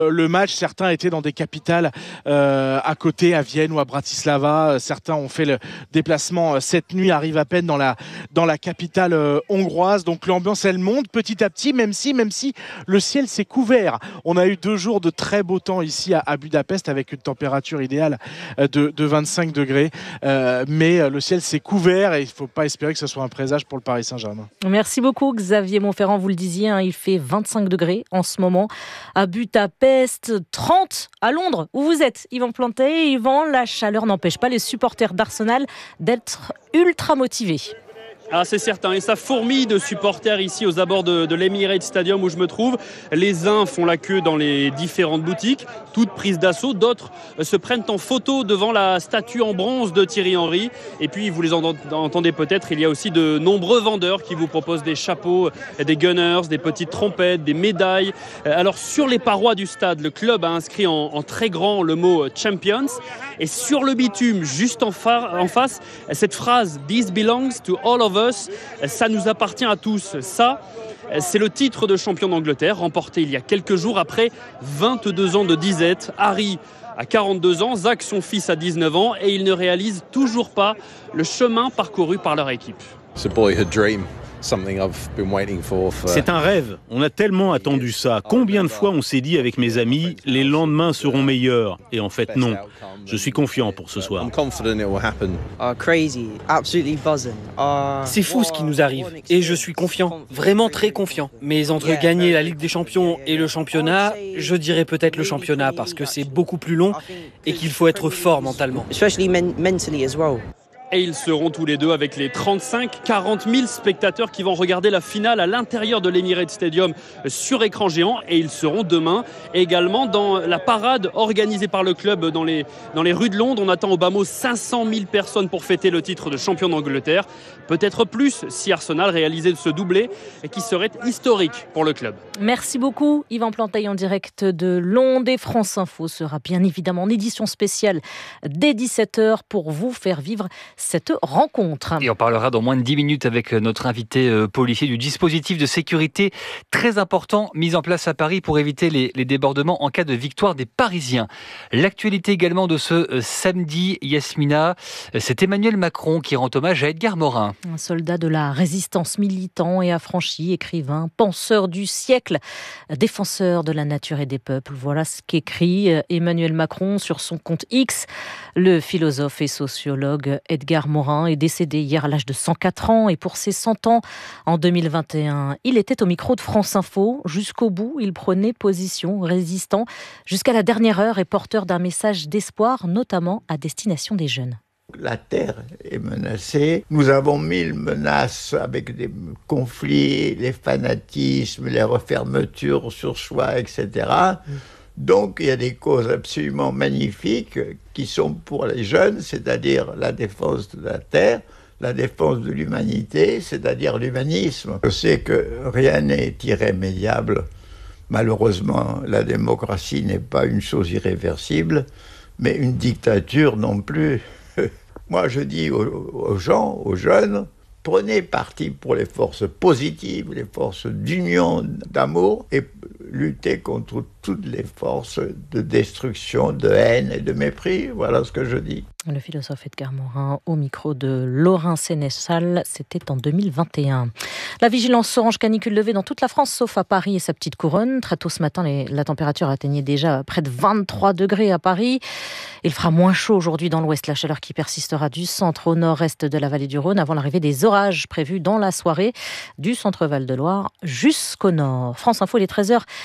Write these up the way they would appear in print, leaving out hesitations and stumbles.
Le match, certains étaient dans des capitales à côté, à Vienne ou à Bratislava. Certains ont fait le déplacement cette nuit, arrivent à peine dans la capitale hongroise. Donc l'ambiance, elle monte petit à petit, même si le ciel s'est couvert. On a eu 2 jours de très beau temps ici à Budapest avec une température idéale de 25 degrés. Mais le ciel s'est couvert et il ne faut pas espérer que ce soit un présage pour le Paris Saint-Germain. Merci beaucoup Xavier Monferrand, vous le disiez, il fait 25 degrés en ce moment à Budapest. 30 à Londres, où vous êtes, Yvan Plantet. Yvan, la chaleur n'empêche pas les supporters d'Arsenal d'être ultra motivés. Ah, c'est certain, et ça fourmille de supporters ici aux abords de l'Emirates Stadium où je me trouve. Les uns font la queue dans les différentes boutiques, toutes prises d'assaut. D'autres se prennent en photo devant la statue en bronze de Thierry Henry. Et puis, vous les entendez peut-être, il y a aussi de nombreux vendeurs qui vous proposent des chapeaux, des gunners, des petites trompettes, des médailles. Alors, sur les parois du stade, le club a inscrit en très grand le mot « Champions ». Et sur le bitume, juste en face, cette phrase « This belongs to all of us », ça nous appartient à tous. Ça, c'est le titre de champion d'Angleterre, remporté il y a quelques jours après 22 ans de disette. Harry a 42 ans, Zach, son fils, a 19 ans, et ils ne réalisent toujours pas le chemin parcouru par leur équipe. It's a boyhood dream. C'est un rêve, on a tellement attendu ça. Combien de fois on s'est dit avec mes amis, les lendemains seront meilleurs. Et en fait non, je suis confiant pour ce soir. C'est fou ce qui nous arrive, et je suis confiant, vraiment très confiant. Mais entre gagner la Ligue des Champions et le championnat, je dirais peut-être le championnat, parce que c'est beaucoup plus long et qu'il faut être fort mentalement. Et ils seront tous les deux avec les 35-40 000 spectateurs qui vont regarder la finale à l'intérieur de l'Emirates Stadium sur écran géant. Et ils seront demain également dans la parade organisée par le club dans les rues de Londres. On attend au bas mot 500 000 personnes pour fêter le titre de champion d'Angleterre. Peut-être plus si Arsenal réalisait ce doublé qui serait historique pour le club. Merci beaucoup Yvan Plantet en direct de Londres. Et France Info sera bien évidemment en édition spéciale dès 17h pour vous faire vivre cette rencontre. Et on parlera dans moins de 10 minutes avec notre invité policier du dispositif de sécurité très important mis en place à Paris pour éviter les débordements en cas de victoire des Parisiens. L'actualité également de ce samedi, Yasmina, c'est Emmanuel Macron qui rend hommage à Edgar Morin. Un soldat de la résistance, militant et affranchi, écrivain, penseur du siècle, défenseur de la nature et des peuples. Voilà ce qu'écrit Emmanuel Macron sur son compte X. Le philosophe et sociologue Edgar Morin est décédé hier à l'âge de 104 ans et pour ses 100 ans en 2021, il était au micro de France Info. Jusqu'au bout, il prenait position, résistant jusqu'à la dernière heure et porteur d'un message d'espoir, notamment à destination des jeunes. La Terre est menacée. Nous avons 1000 menaces avec des conflits, les fanatismes, les refermetures sur soi, etc. Donc, il y a des causes absolument magnifiques qui sont pour les jeunes, c'est-à-dire la défense de la terre, la défense de l'humanité, c'est-à-dire l'humanisme. Je sais que rien n'est irrémédiable. Malheureusement, la démocratie n'est pas une chose irréversible, mais une dictature non plus. Moi, je dis aux gens, aux jeunes, prenez parti pour les forces positives, les forces d'union, d'amour, et luttez contre toutes les forces de destruction, de haine et de mépris. Voilà ce que je dis. Le philosophe Edgar Morin au micro de Laurent Sénéchal, c'était en 2021. La vigilance orange canicule levée dans toute la France, sauf à Paris et sa petite couronne. Très tôt ce matin, la température atteignait déjà près de 23 degrés à Paris. Il fera moins chaud aujourd'hui dans l'ouest, la chaleur qui persistera du centre au nord-est de la vallée du Rhône avant l'arrivée des orages prévus dans la soirée du centre Val-de-Loire jusqu'au nord. France Info, il est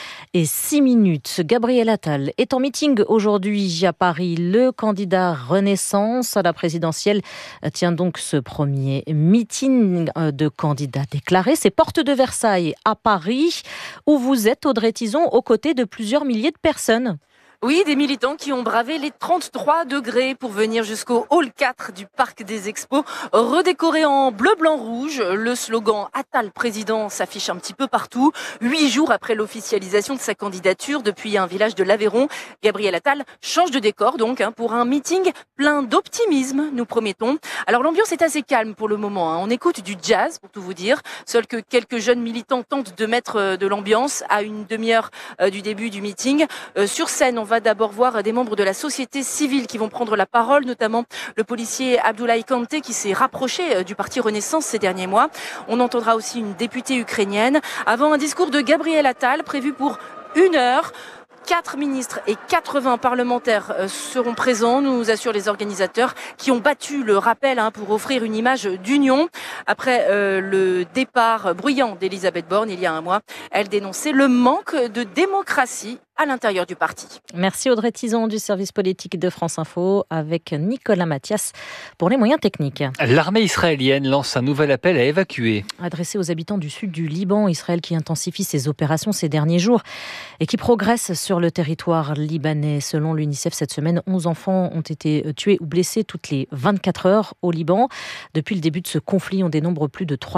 13h06. Gabriel Attal est en meeting aujourd'hui à Paris. Le candidat Renaissance à la présidentielle tient donc ce premier meeting de candidats déclarés. C'est porte de Versailles à Paris où vous êtes, Audrey Tison, aux côtés de plusieurs milliers de personnes. Oui, des militants qui ont bravé les 33 degrés pour venir jusqu'au hall 4 du Parc des Expos, redécoré en bleu, blanc, rouge. Le slogan « Attal président » s'affiche un petit peu partout. 8 jours après l'officialisation de sa candidature depuis un village de l'Aveyron, Gabriel Attal change de décor donc pour un meeting plein d'optimisme, nous promettons. Alors l'ambiance est assez calme pour le moment. On écoute du jazz pour tout vous dire. Seuls que quelques jeunes militants tentent de mettre de l'ambiance à une demi-heure du début du meeting. Sur scène, on va d'abord voir des membres de la société civile qui vont prendre la parole, notamment le policier Abdoulaye Kanté qui s'est rapproché du parti Renaissance ces derniers mois. On entendra aussi une députée ukrainienne avant un discours de Gabriel Attal prévu pour 1 heure. 4 ministres et 80 parlementaires seront présents, nous assurent les organisateurs, qui ont battu le rappel pour offrir une image d'union. Après le départ bruyant d'Elisabeth Borne il y a un mois, elle dénonçait le manque de démocratie à l'intérieur du parti. Merci Audrey Tison du service politique de France Info avec Nicolas Mathias pour les moyens techniques. L'armée israélienne lance un nouvel appel à évacuer. Adressé aux habitants du sud du Liban, Israël qui intensifie ses opérations ces derniers jours et qui progresse sur le territoire libanais. Selon l'UNICEF, cette semaine, 11 enfants ont été tués ou blessés toutes les 24 heures au Liban. Depuis le début de ce conflit, on dénombre plus de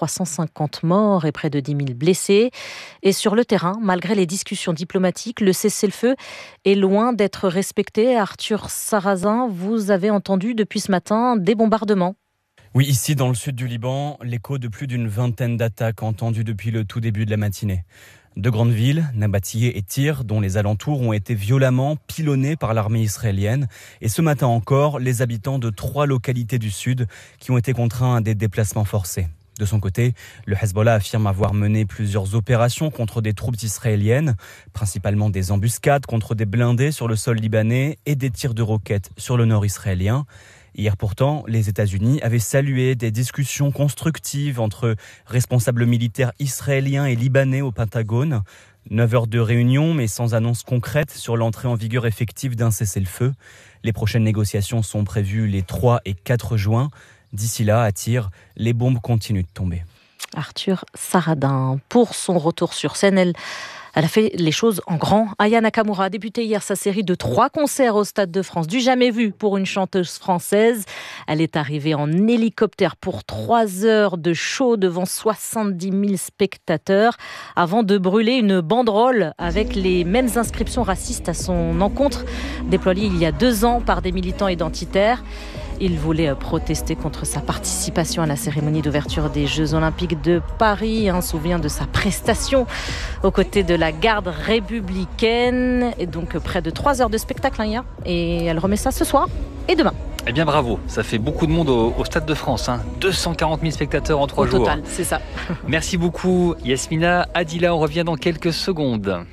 3350 morts et près de 10 000 blessés. Et sur le terrain, malgré les discussions diplomatiques, le cessez-le-feu est loin d'être respecté. Arthur Sarrazin, vous avez entendu depuis ce matin des bombardements. Oui, ici dans le sud du Liban, l'écho de plus d'une vingtaine d'attaques entendues depuis le tout début de la matinée. De grandes villes, Nabatiyeh et Tyr, dont les alentours ont été violemment pilonnés par l'armée israélienne. Et ce matin encore, les habitants de 3 localités du sud qui ont été contraints à des déplacements forcés. De son côté, le Hezbollah affirme avoir mené plusieurs opérations contre des troupes israéliennes, principalement des embuscades contre des blindés sur le sol libanais et des tirs de roquettes sur le nord israélien. Hier pourtant, les États-Unis avaient salué des discussions constructives entre responsables militaires israéliens et libanais au Pentagone. 9 heures de réunion, mais sans annonce concrète sur l'entrée en vigueur effective d'un cessez-le-feu. Les prochaines négociations sont prévues les 3 et 4 juin. D'ici là, à Tyr, les bombes continuent de tomber. Arthur Sarrazin, pour son retour sur scène, elle a fait les choses en grand. Aya Nakamura a débuté hier sa série de 3 concerts au Stade de France. Du jamais vu pour une chanteuse française. Elle est arrivée en hélicoptère pour 3 heures de show devant 70 000 spectateurs avant de brûler une banderole avec les mêmes inscriptions racistes à son encontre, déployées il y a 2 ans par des militants identitaires. Il voulait protester contre sa participation à la cérémonie d'ouverture des Jeux Olympiques de Paris. On se souvient de sa prestation aux côtés de la garde républicaine. Et donc près de 3 heures de spectacle hier. Et elle remet ça ce soir et demain. Eh bien bravo, ça fait beaucoup de monde au Stade de France. 240 000 spectateurs en 3 jours. Au total, c'est ça. Merci beaucoup Yasmina. Adila, on revient dans quelques secondes.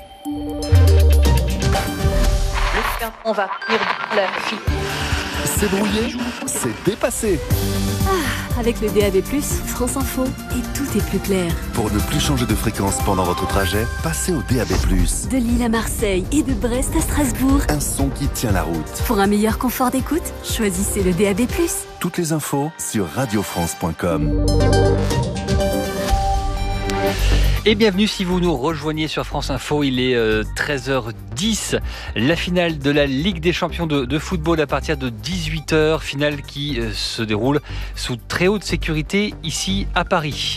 On va venir la fille. C'est brouillé, c'est dépassé. Avec le DAB+, France Info, et tout est plus clair. Pour ne plus changer de fréquence pendant votre trajet, passez au DAB+. De Lille à Marseille et de Brest à Strasbourg. Un son qui tient la route. Pour un meilleur confort d'écoute, choisissez le DAB+. Toutes les infos sur radiofrance.com. Et bienvenue si vous nous rejoignez sur France Info, il est 13h10, la finale de la Ligue des champions de football à partir de 18h, finale qui se déroule sous très haute sécurité ici à Paris.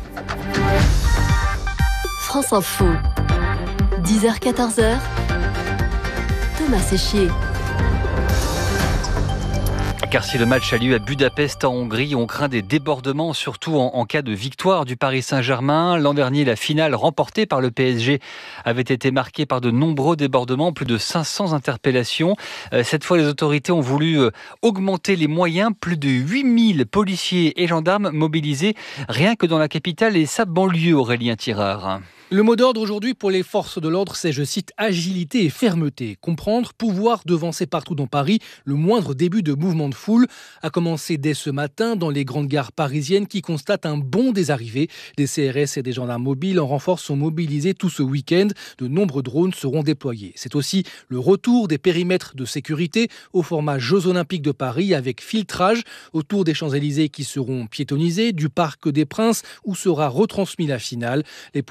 France Info, 10h-14h, Thomas Séchier. Car si le match a lieu à Budapest en Hongrie, on craint des débordements, surtout en cas de victoire du Paris Saint-Germain. L'an dernier, la finale remportée par le PSG avait été marquée par de nombreux débordements, plus de 500 interpellations. Cette fois, les autorités ont voulu augmenter les moyens. Plus de 8000 policiers et gendarmes mobilisés rien que dans la capitale et sa banlieue, Aurélien Tirard. Le mot d'ordre aujourd'hui pour les forces de l'ordre, c'est, je cite, agilité et fermeté. Comprendre, pouvoir devancer partout dans Paris le moindre début de mouvement de foule, a commencé dès ce matin dans les grandes gares parisiennes qui constatent un bond des arrivées. Des CRS et des gendarmes mobiles en renfort sont mobilisés tout ce week-end. De nombreux drones seront déployés. C'est aussi le retour des périmètres de sécurité au format Jeux Olympiques de Paris avec filtrage autour des Champs-Élysées qui seront piétonnisés, du Parc des Princes où sera retransmis la finale. Les policiers et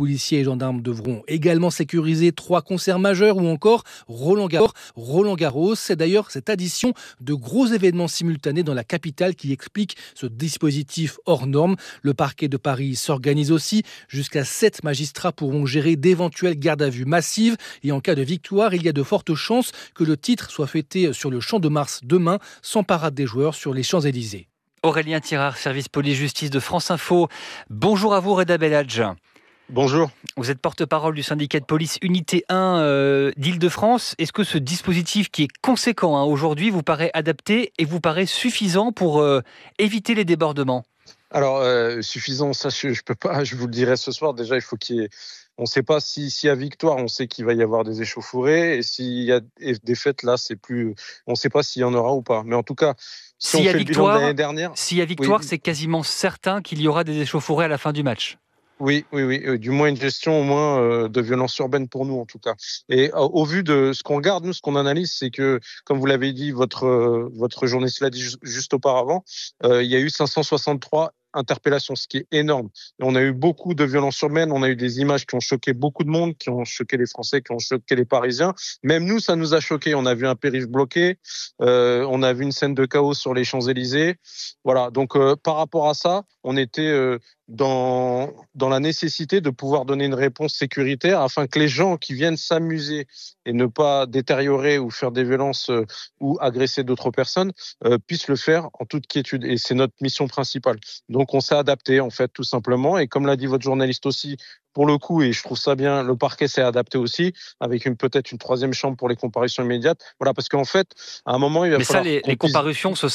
gendarmes devront également sécuriser 3 concerts majeurs ou encore Roland-Garros. C'est d'ailleurs cette addition de gros événements simultanés dans la capitale qui explique ce dispositif hors norme. Le parquet de Paris s'organise aussi. Jusqu'à 7 magistrats pourront gérer d'éventuelles gardes à vue massives. Et en cas de victoire, il y a de fortes chances que le titre soit fêté sur le Champ de Mars demain, sans parade des joueurs sur les Champs-Élysées. Aurélien Tirard, service police-justice de France Info. Bonjour à vous, Reda Belhadj. Bonjour. Vous êtes porte-parole du syndicat de police Unité 1 d'Île-de-France. Est-ce que ce dispositif qui est conséquent aujourd'hui vous paraît adapté et vous paraît suffisant pour éviter les débordements ? Alors, suffisant, ça je peux pas, je vous le dirai ce soir. Déjà, il faut qu'il y ait... On ne sait pas s'il y a victoire, on sait qu'il va y avoir des échauffourées. Et s'il y a des défaites, là, c'est plus... On ne sait pas s'il y en aura ou pas. Mais en tout cas, si on fait le bilan de l'année dernière... S'il y a victoire, oui. C'est quasiment certain qu'il y aura des échauffourées à la fin du match. Oui. Du moins une gestion au moins de violence urbaine pour nous en tout cas. Et au vu de ce qu'on regarde, nous, ce qu'on analyse, c'est que, comme vous l'avez dit, votre journaliste l'a dit juste auparavant, il y a eu 563 interpellations, ce qui est énorme. Et on a eu beaucoup de violences urbaines, on a eu des images qui ont choqué beaucoup de monde, qui ont choqué les Français, qui ont choqué les Parisiens. Même nous, ça nous a choqué. On a vu un périph' bloqué, on a vu une scène de chaos sur les Champs-Élysées. Voilà. Donc, par rapport à ça, on était dans la nécessité de pouvoir donner une réponse sécuritaire afin que les gens qui viennent s'amuser et ne pas détériorer ou faire des violences ou agresser d'autres personnes puissent le faire en toute quiétude. Et c'est notre mission principale. Donc on s'est adapté en fait tout simplement. Et comme l'a dit votre journaliste aussi, pour le coup, et je trouve ça bien, le parquet s'est adapté aussi, avec peut-être une 3e chambre pour les comparutions immédiates. Voilà, parce qu'en fait, à un moment, il va falloir... Mais ça, les comparutions, c'est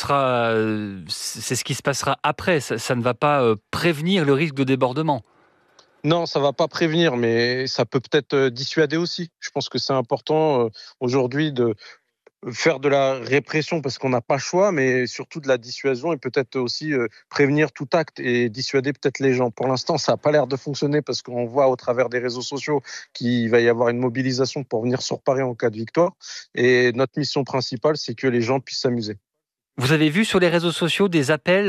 ce qui se passera après. Ça ne va pas prévenir le risque de débordement. Non, ça va pas prévenir, mais ça peut peut-être dissuader aussi. Je pense que c'est important aujourd'hui de faire de la répression parce qu'on n'a pas le choix, mais surtout de la dissuasion et peut-être aussi prévenir tout acte et dissuader peut-être les gens. Pour l'instant, ça n'a pas l'air de fonctionner parce qu'on voit au travers des réseaux sociaux qu'il va y avoir une mobilisation pour venir sur Paris en cas de victoire. Et notre mission principale, c'est que les gens puissent s'amuser. Vous avez vu sur les réseaux sociaux des appels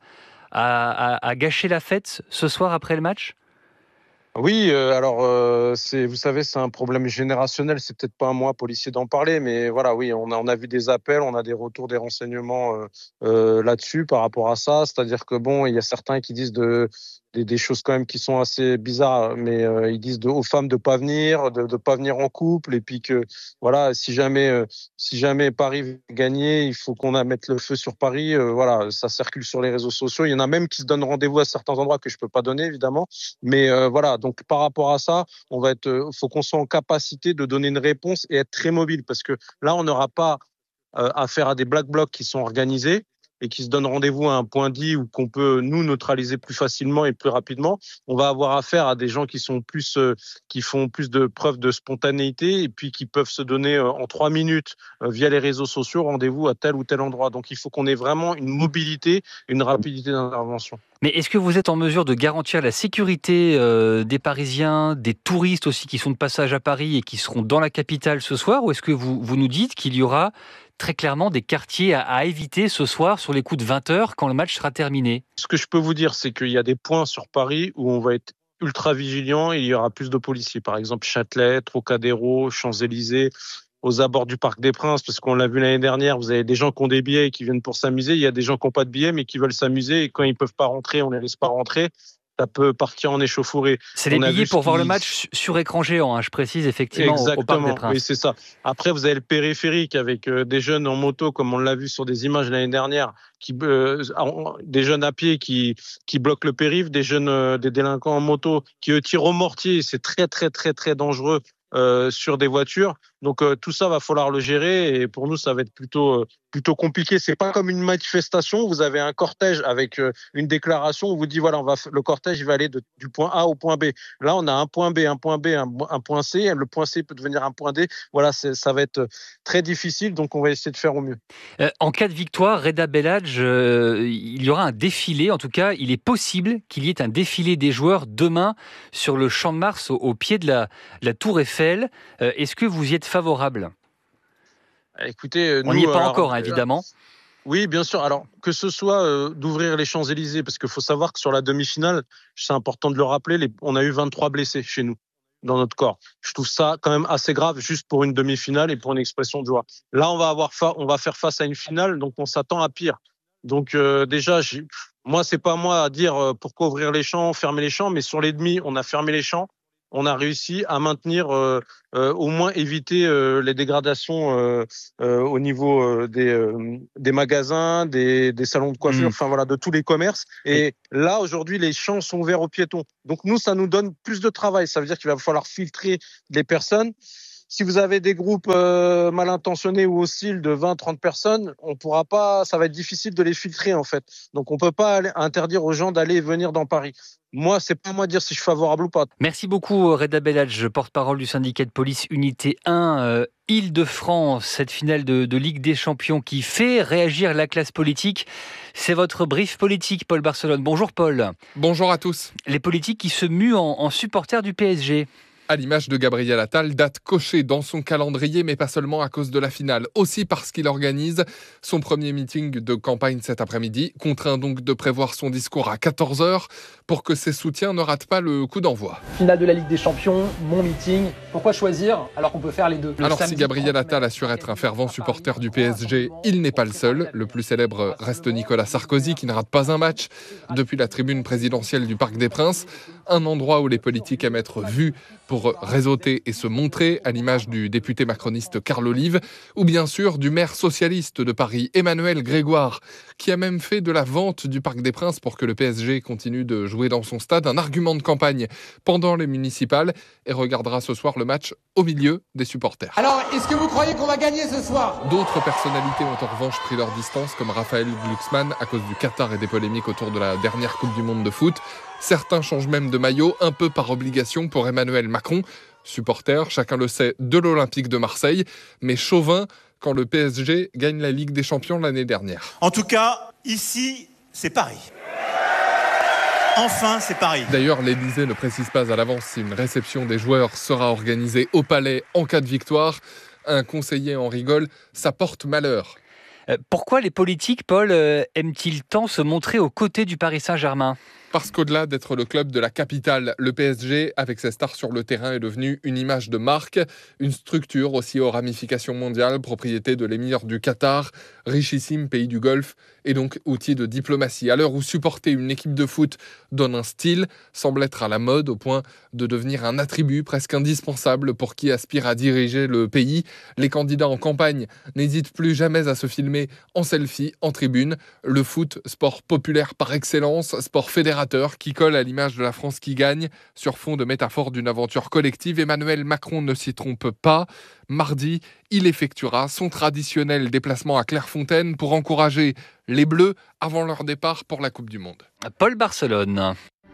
à gâcher la fête ce soir après le match ? Oui, alors vous savez, c'est un problème générationnel. C'est peut-être pas à moi, policier, d'en parler, mais voilà, oui, on a vu des appels, on a des retours, des renseignements là-dessus par rapport à ça. C'est-à-dire que bon, il y a certains qui disent des choses quand même qui sont assez bizarres, mais ils disent aux femmes de pas venir, de pas venir en couple, et puis que voilà, si jamais Paris gagnait, il faut qu'on mette le feu sur Paris. Voilà, ça circule sur les réseaux sociaux. Il y en a même qui se donnent rendez-vous à certains endroits que je peux pas donner évidemment, mais voilà. Donc par rapport à ça, faut qu'on soit en capacité de donner une réponse et être très mobile, parce que là, on n'aura pas affaire à des black blocs qui sont organisés et qui se donnent rendez-vous à un point dit ou qu'on peut nous neutraliser plus facilement et plus rapidement. On va avoir affaire à des gens qui font plus de preuves de spontanéité et puis qui peuvent se donner en 3 minutes via les réseaux sociaux rendez-vous à tel ou tel endroit. Donc il faut qu'on ait vraiment une mobilité, une rapidité d'intervention. Mais est-ce que vous êtes en mesure de garantir la sécurité des Parisiens, des touristes aussi qui sont de passage à Paris et qui seront dans la capitale ce soir, ou est-ce que vous nous dites qu'il y aura très clairement des quartiers à éviter ce soir sur les coups de 20h quand le match sera terminé? Ce que je peux vous dire, c'est qu'il y a des points sur Paris où on va être ultra vigilant et il y aura plus de policiers. Par exemple, Châtelet, Trocadéro, Champs-Élysées, aux abords du Parc des Princes, parce qu'on l'a vu l'année dernière, vous avez des gens qui ont des billets et qui viennent pour s'amuser. Il y a des gens qui n'ont pas de billets mais qui veulent s'amuser et quand ils ne peuvent pas rentrer, on ne les laisse pas rentrer. Ça peut partir en échauffourée. C'est les billets pour voir le match sur écran géant, je précise effectivement. Exactement, au Parc des Princes. Oui, c'est ça. Après, vous avez le périphérique avec des jeunes en moto, comme on l'a vu sur des images l'année dernière, des jeunes à pied qui bloquent le périph', des délinquants en moto qui eux tirent au mortier. C'est très, très, très, très dangereux sur des voitures. Donc tout ça va falloir le gérer et pour nous ça va être plutôt compliqué. C'est pas comme une manifestation. Vous avez un cortège avec une déclaration où vous dit voilà le cortège il va aller du point A au point B. Là on a un point B, un point B, un point C. Le point C peut devenir un point D. Voilà, ça va être très difficile. Donc on va essayer de faire au mieux. En cas de victoire, Reda Belhadj, il y aura un défilé. En tout cas, il est possible qu'il y ait un défilé des joueurs demain sur le Champ de Mars au pied de la Tour Eiffel. Est-ce que vous y êtes favorable? Écoutez, on n'y est pas encore, évidemment. Oui, bien sûr. Alors, que ce soit d'ouvrir les Champs-Élysées, parce qu'il faut savoir que sur la demi-finale, c'est important de le rappeler, on a eu 23 blessés chez nous. dans notre corps. Je trouve ça quand même assez grave juste pour une demi-finale et pour une expression de joie. Là, on va faire face à une finale, donc on s'attend à pire. Donc déjà, moi, c'est pas moi à dire pourquoi ouvrir les champs, fermer les champs, mais sur les demi, on a fermé les champs. On a réussi à maintenir, au moins éviter les dégradations au niveau des magasins, des salons de coiffure, enfin voilà, de tous les commerces. Et là, aujourd'hui, les champs sont ouverts aux piétons. Donc nous, ça nous donne plus de travail. Ça veut dire qu'il va falloir filtrer les personnes. Si vous avez des groupes mal intentionnés ou hostiles de 20-30 personnes, on pourra pas, ça va être difficile de les filtrer en fait. Donc on peut pas interdire aux gens d'aller et venir dans Paris. Moi, c'est pas à moi de dire si je suis favorable ou pas. Merci beaucoup Reda Belhadj, porte-parole du syndicat de police Unité 1 Île-de-France. Cette finale de Ligue des Champions qui fait réagir la classe politique. C'est votre brief politique, Paul Barcelone. Bonjour Paul. Bonjour à tous. Les politiques qui se muent en supporters du PSG. À l'image de Gabriel Attal, date cochée dans son calendrier, mais pas seulement à cause de la finale, aussi parce qu'il organise son premier meeting de campagne cet après-midi, contraint donc de prévoir son discours à 14h pour que ses soutiens ne ratent pas le coup d'envoi. Finale de la Ligue des Champions, mon meeting, pourquoi choisir alors qu'on peut faire les deux? Alors si Gabriel Attal assure être un fervent supporter du PSG, il n'est pas le seul. Le plus célèbre reste Nicolas Sarkozy qui ne rate pas un match depuis la tribune présidentielle du Parc des Princes, un endroit où les politiques aiment être vus pour réseauter et se montrer, à l'image du député macroniste Carl Olive, ou bien sûr du maire socialiste de Paris, Emmanuel Grégoire, qui a même fait de la vente du Parc des Princes pour que le PSG continue de jouer dans son stade un argument de campagne pendant les municipales et regardera ce soir le match au milieu des supporters. Alors, est-ce que vous croyez qu'on va gagner ce soir? D'autres personnalités ont en revanche pris leur distance, comme Raphaël Glucksmann, à cause du Qatar et des polémiques autour de la dernière Coupe du Monde de foot. Certains changent même de maillot, un peu par obligation pour Emmanuel Macron, supporter, chacun le sait, de l'Olympique de Marseille, mais chauvin quand le PSG gagne la Ligue des Champions l'année dernière. En tout cas, ici, c'est Paris. Enfin, c'est Paris. D'ailleurs, l'Élysée ne précise pas à l'avance si une réception des joueurs sera organisée au Palais en cas de victoire. Un conseiller en rigole, ça porte malheur. Pourquoi les politiques, Paul, aiment-ils tant se montrer aux côtés du Paris Saint-Germain ? Parce qu'au-delà d'être le club de la capitale, le PSG, avec ses stars sur le terrain, est devenu une image de marque, une structure aussi aux ramifications mondiales, propriété de l'émir du Qatar, richissime pays du Golfe, et donc outil de diplomatie. À l'heure où supporter une équipe de foot donne un style, semble être à la mode au point de devenir un attribut presque indispensable pour qui aspire à diriger le pays, les candidats en campagne n'hésitent plus jamais à se filmer en selfie, en tribune. Le foot, sport populaire par excellence, sport fédérateur qui colle à l'image de la France qui gagne. Sur fond de métaphore d'une aventure collective, Emmanuel Macron ne s'y trompe pas. Mardi, il effectuera son traditionnel déplacement à Clairefontaine pour encourager les Bleus avant leur départ pour la Coupe du Monde. Paul Barcelone.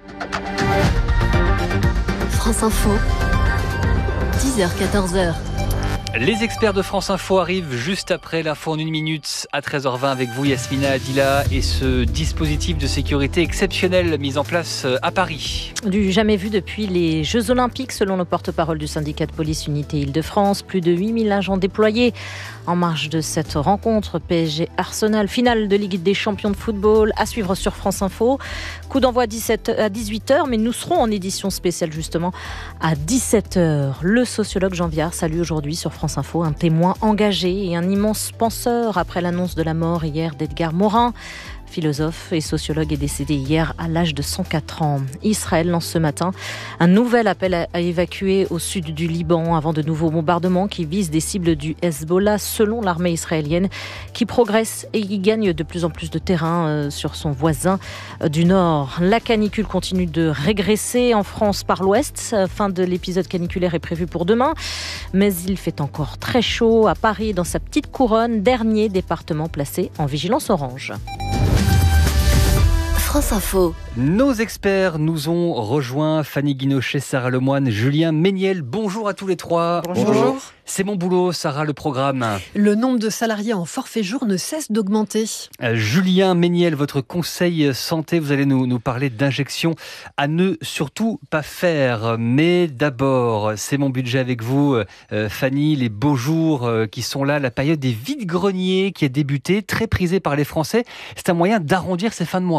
France Info, 10h-14h. Les experts de France Info arrivent juste après l'info en 1 minute à 13h20 avec vous Yasmina Adila et ce dispositif de sécurité exceptionnel mis en place à Paris. Du jamais vu depuis les Jeux Olympiques selon le porte-parole du syndicat de police Unité Île-de-France. Plus de 8000 agents déployés en marge de cette rencontre PSG Arsenal, finale de Ligue des Champions de football à suivre sur France Info. Coup d'envoi à 18h, mais nous serons en édition spéciale justement à 17h. Le sociologue Jean Viard salue aujourd'hui sur France Info un témoin engagé et un immense penseur après l'annonce de la mort hier d'Edgar Morin. Philosophe et sociologue est décédé hier à l'âge de 104 ans. Israël lance ce matin un nouvel appel à évacuer au sud du Liban avant de nouveaux bombardements qui visent des cibles du Hezbollah selon l'armée israélienne qui progresse et qui gagne de plus en plus de terrain sur son voisin du nord. La canicule continue de régresser en France par l'ouest. Fin de l'épisode caniculaire est prévue pour demain, mais il fait encore très chaud à Paris dans sa petite couronne, dernier département placé en vigilance orange. France Info. Nos experts nous ont rejoints, Fanny Guinochet, Sarah Lemoine, Julien Méniel. Bonjour à tous les trois. Bonjour. C'est mon boulot, Sarah, le programme. Le nombre de salariés en forfait jour ne cesse d'augmenter. Julien Méniel, votre conseil santé, vous allez nous parler d'injections à ne surtout pas faire. Mais d'abord, c'est mon budget avec vous, Fanny, les beaux jours qui sont là, la période des vides-greniers qui a débuté, très prisée par les Français. C'est un moyen d'arrondir ces fins de mois. Oui,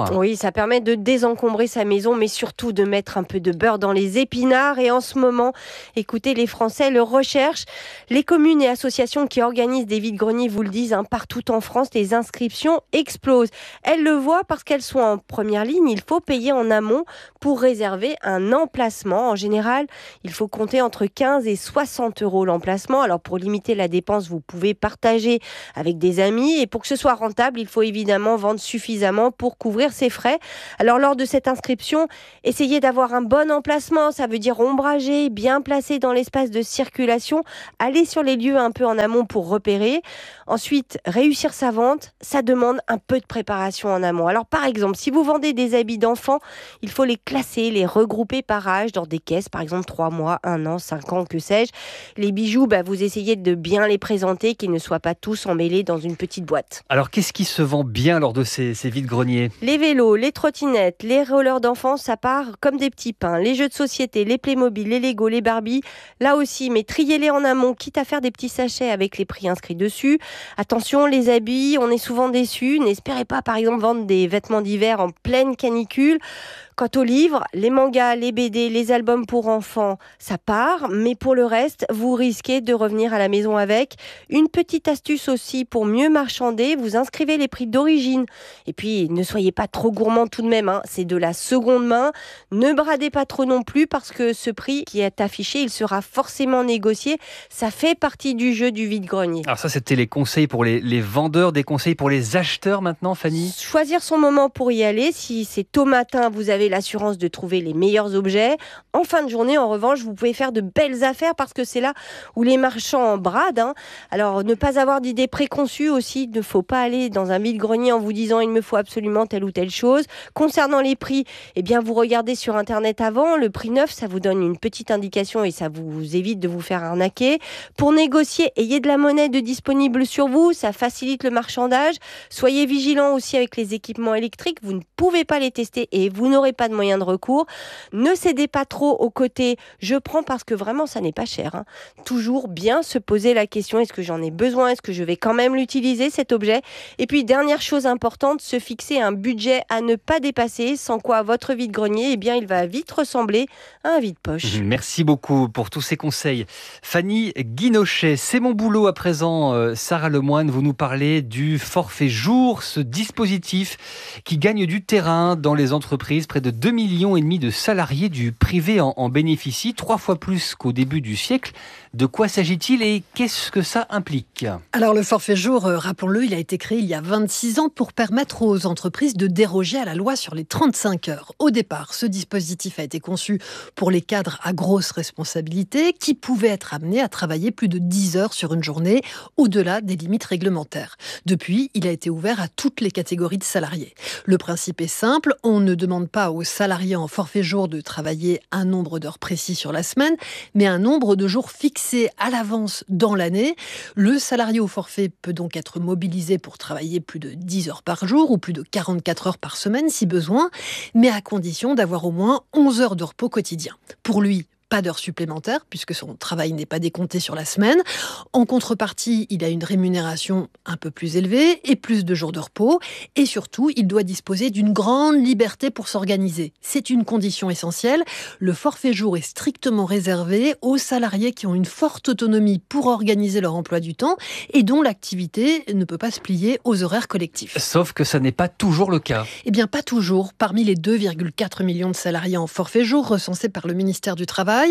ça permet de désencombrer sa maison, mais surtout de mettre un peu de beurre dans les épinards. Et en ce moment, écoutez, les Français le recherchent. Les communes et associations qui organisent des vides-greniers vous le disent, partout en France, les inscriptions explosent. Elles le voient parce qu'elles sont en première ligne. Il faut payer en amont pour réserver un emplacement. En général, il faut compter entre 15 et 60 euros l'emplacement. Alors pour limiter la dépense, vous pouvez partager avec des amis. Et pour que ce soit rentable, il faut évidemment vendre suffisamment pour couvrir ses frais. Alors lors de cette inscription, essayez d'avoir un bon emplacement. Ça veut dire ombragé, bien placé dans l'espace de circulation. Allez sur les lieux un peu en amont pour repérer. Ensuite, réussir sa vente, ça demande un peu de préparation en amont. Alors par exemple, si vous vendez des habits d'enfants, il faut les classer, les regrouper par âge dans des caisses, par exemple 3 mois, 1 an, 5 ans, que sais-je. Les bijoux, vous essayez de bien les présenter, qu'ils ne soient pas tous emmêlés dans une petite boîte. Alors qu'est-ce qui se vend bien lors de ces vides-greniers ? Les vélos, les trottinettes, les rollers d'enfants, ça part comme des petits pains. Les jeux de société, les Playmobil, les Lego, les Barbie, là aussi, mais triez-les en amont, quitte à faire des petits sachets avec les prix inscrits dessus. Attention, les habits, on est souvent déçus. N'espérez pas, par exemple, vendre des vêtements d'hiver en pleine canicule. Quant aux livres, les mangas, les BD, les albums pour enfants, ça part. Mais pour le reste, vous risquez de revenir à la maison avec. Une petite astuce aussi pour mieux marchander, vous inscrivez les prix d'origine. Et puis, ne soyez pas trop gourmand tout de même, c'est de la seconde main. Ne bradez pas trop non plus parce que ce prix qui est affiché, il sera forcément négocié. Ça fait partie du jeu du vide-grenier. Alors ça, c'était les conseils pour les vendeurs, des conseils pour les acheteurs maintenant, Fanny ? Choisir son moment pour y aller. Si c'est tôt matin, vous avez l'assurance de trouver les meilleurs objets. En fin de journée, en revanche, vous pouvez faire de belles affaires parce que c'est là où les marchands bradent. Alors, ne pas avoir d'idées préconçues aussi. Il ne faut pas aller dans un vide-grenier en vous disant il me faut absolument telle ou telle chose. Concernant les prix, vous regardez sur Internet avant. Le prix neuf, ça vous donne une petite indication et ça vous évite de vous faire arnaquer. Pour négocier, ayez de la monnaie de disponible sur vous. Ça facilite le marchandage. Soyez vigilants aussi avec les équipements électriques. Vous ne pouvez pas les tester et vous n'aurez pas de moyens de recours. Ne cédez pas trop au côté je prends parce que vraiment ça n'est pas cher. Toujours bien se poser la question, est-ce que j'en ai besoin? Est-ce que je vais quand même l'utiliser cet objet? Et puis dernière chose importante, se fixer un budget à ne pas dépasser, sans quoi votre vide-grenier, il va vite ressembler à un vide-poche. Merci beaucoup pour tous ces conseils. Fanny Guinochet, c'est mon boulot à présent. Sarah Lemoine, vous nous parlez du forfait jour, ce dispositif qui gagne du terrain dans les entreprises. Près de 2,5 millions de salariés du privé en bénéficient, 3 fois plus qu'au début du siècle. De quoi s'agit-il et qu'est-ce que ça implique? Alors le forfait jour, rappelons-le, il a été créé il y a 26 ans pour permettre aux entreprises de déroger à la loi sur les 35 heures. Au départ, ce dispositif a été conçu pour les cadres à grosse responsabilité qui pouvaient être amenés à travailler plus de 10 heures sur une journée, au-delà des limites réglementaires. Depuis, il a été ouvert à toutes les catégories de salariés. Le principe est simple, on ne demande pas aux salariés en forfait jour de travailler un nombre d'heures précis sur la semaine, mais un nombre de jours fixé à l'avance dans l'année. Le salarié au forfait peut donc être mobilisé pour travailler plus de 10 heures par jour ou plus de 44 heures par semaine si besoin, mais à condition d'avoir au moins 11 heures de repos quotidien. Pour lui, pas d'heures supplémentaires, puisque son travail n'est pas décompté sur la semaine. En contrepartie, il a une rémunération un peu plus élevée et plus de jours de repos. Et surtout, il doit disposer d'une grande liberté pour s'organiser. C'est une condition essentielle. Le forfait jour est strictement réservé aux salariés qui ont une forte autonomie pour organiser leur emploi du temps et dont l'activité ne peut pas se plier aux horaires collectifs. Sauf que ça n'est pas toujours le cas. Eh bien, pas toujours. Parmi les 2,4 millions de salariés en forfait jour recensés par le ministère du Travail,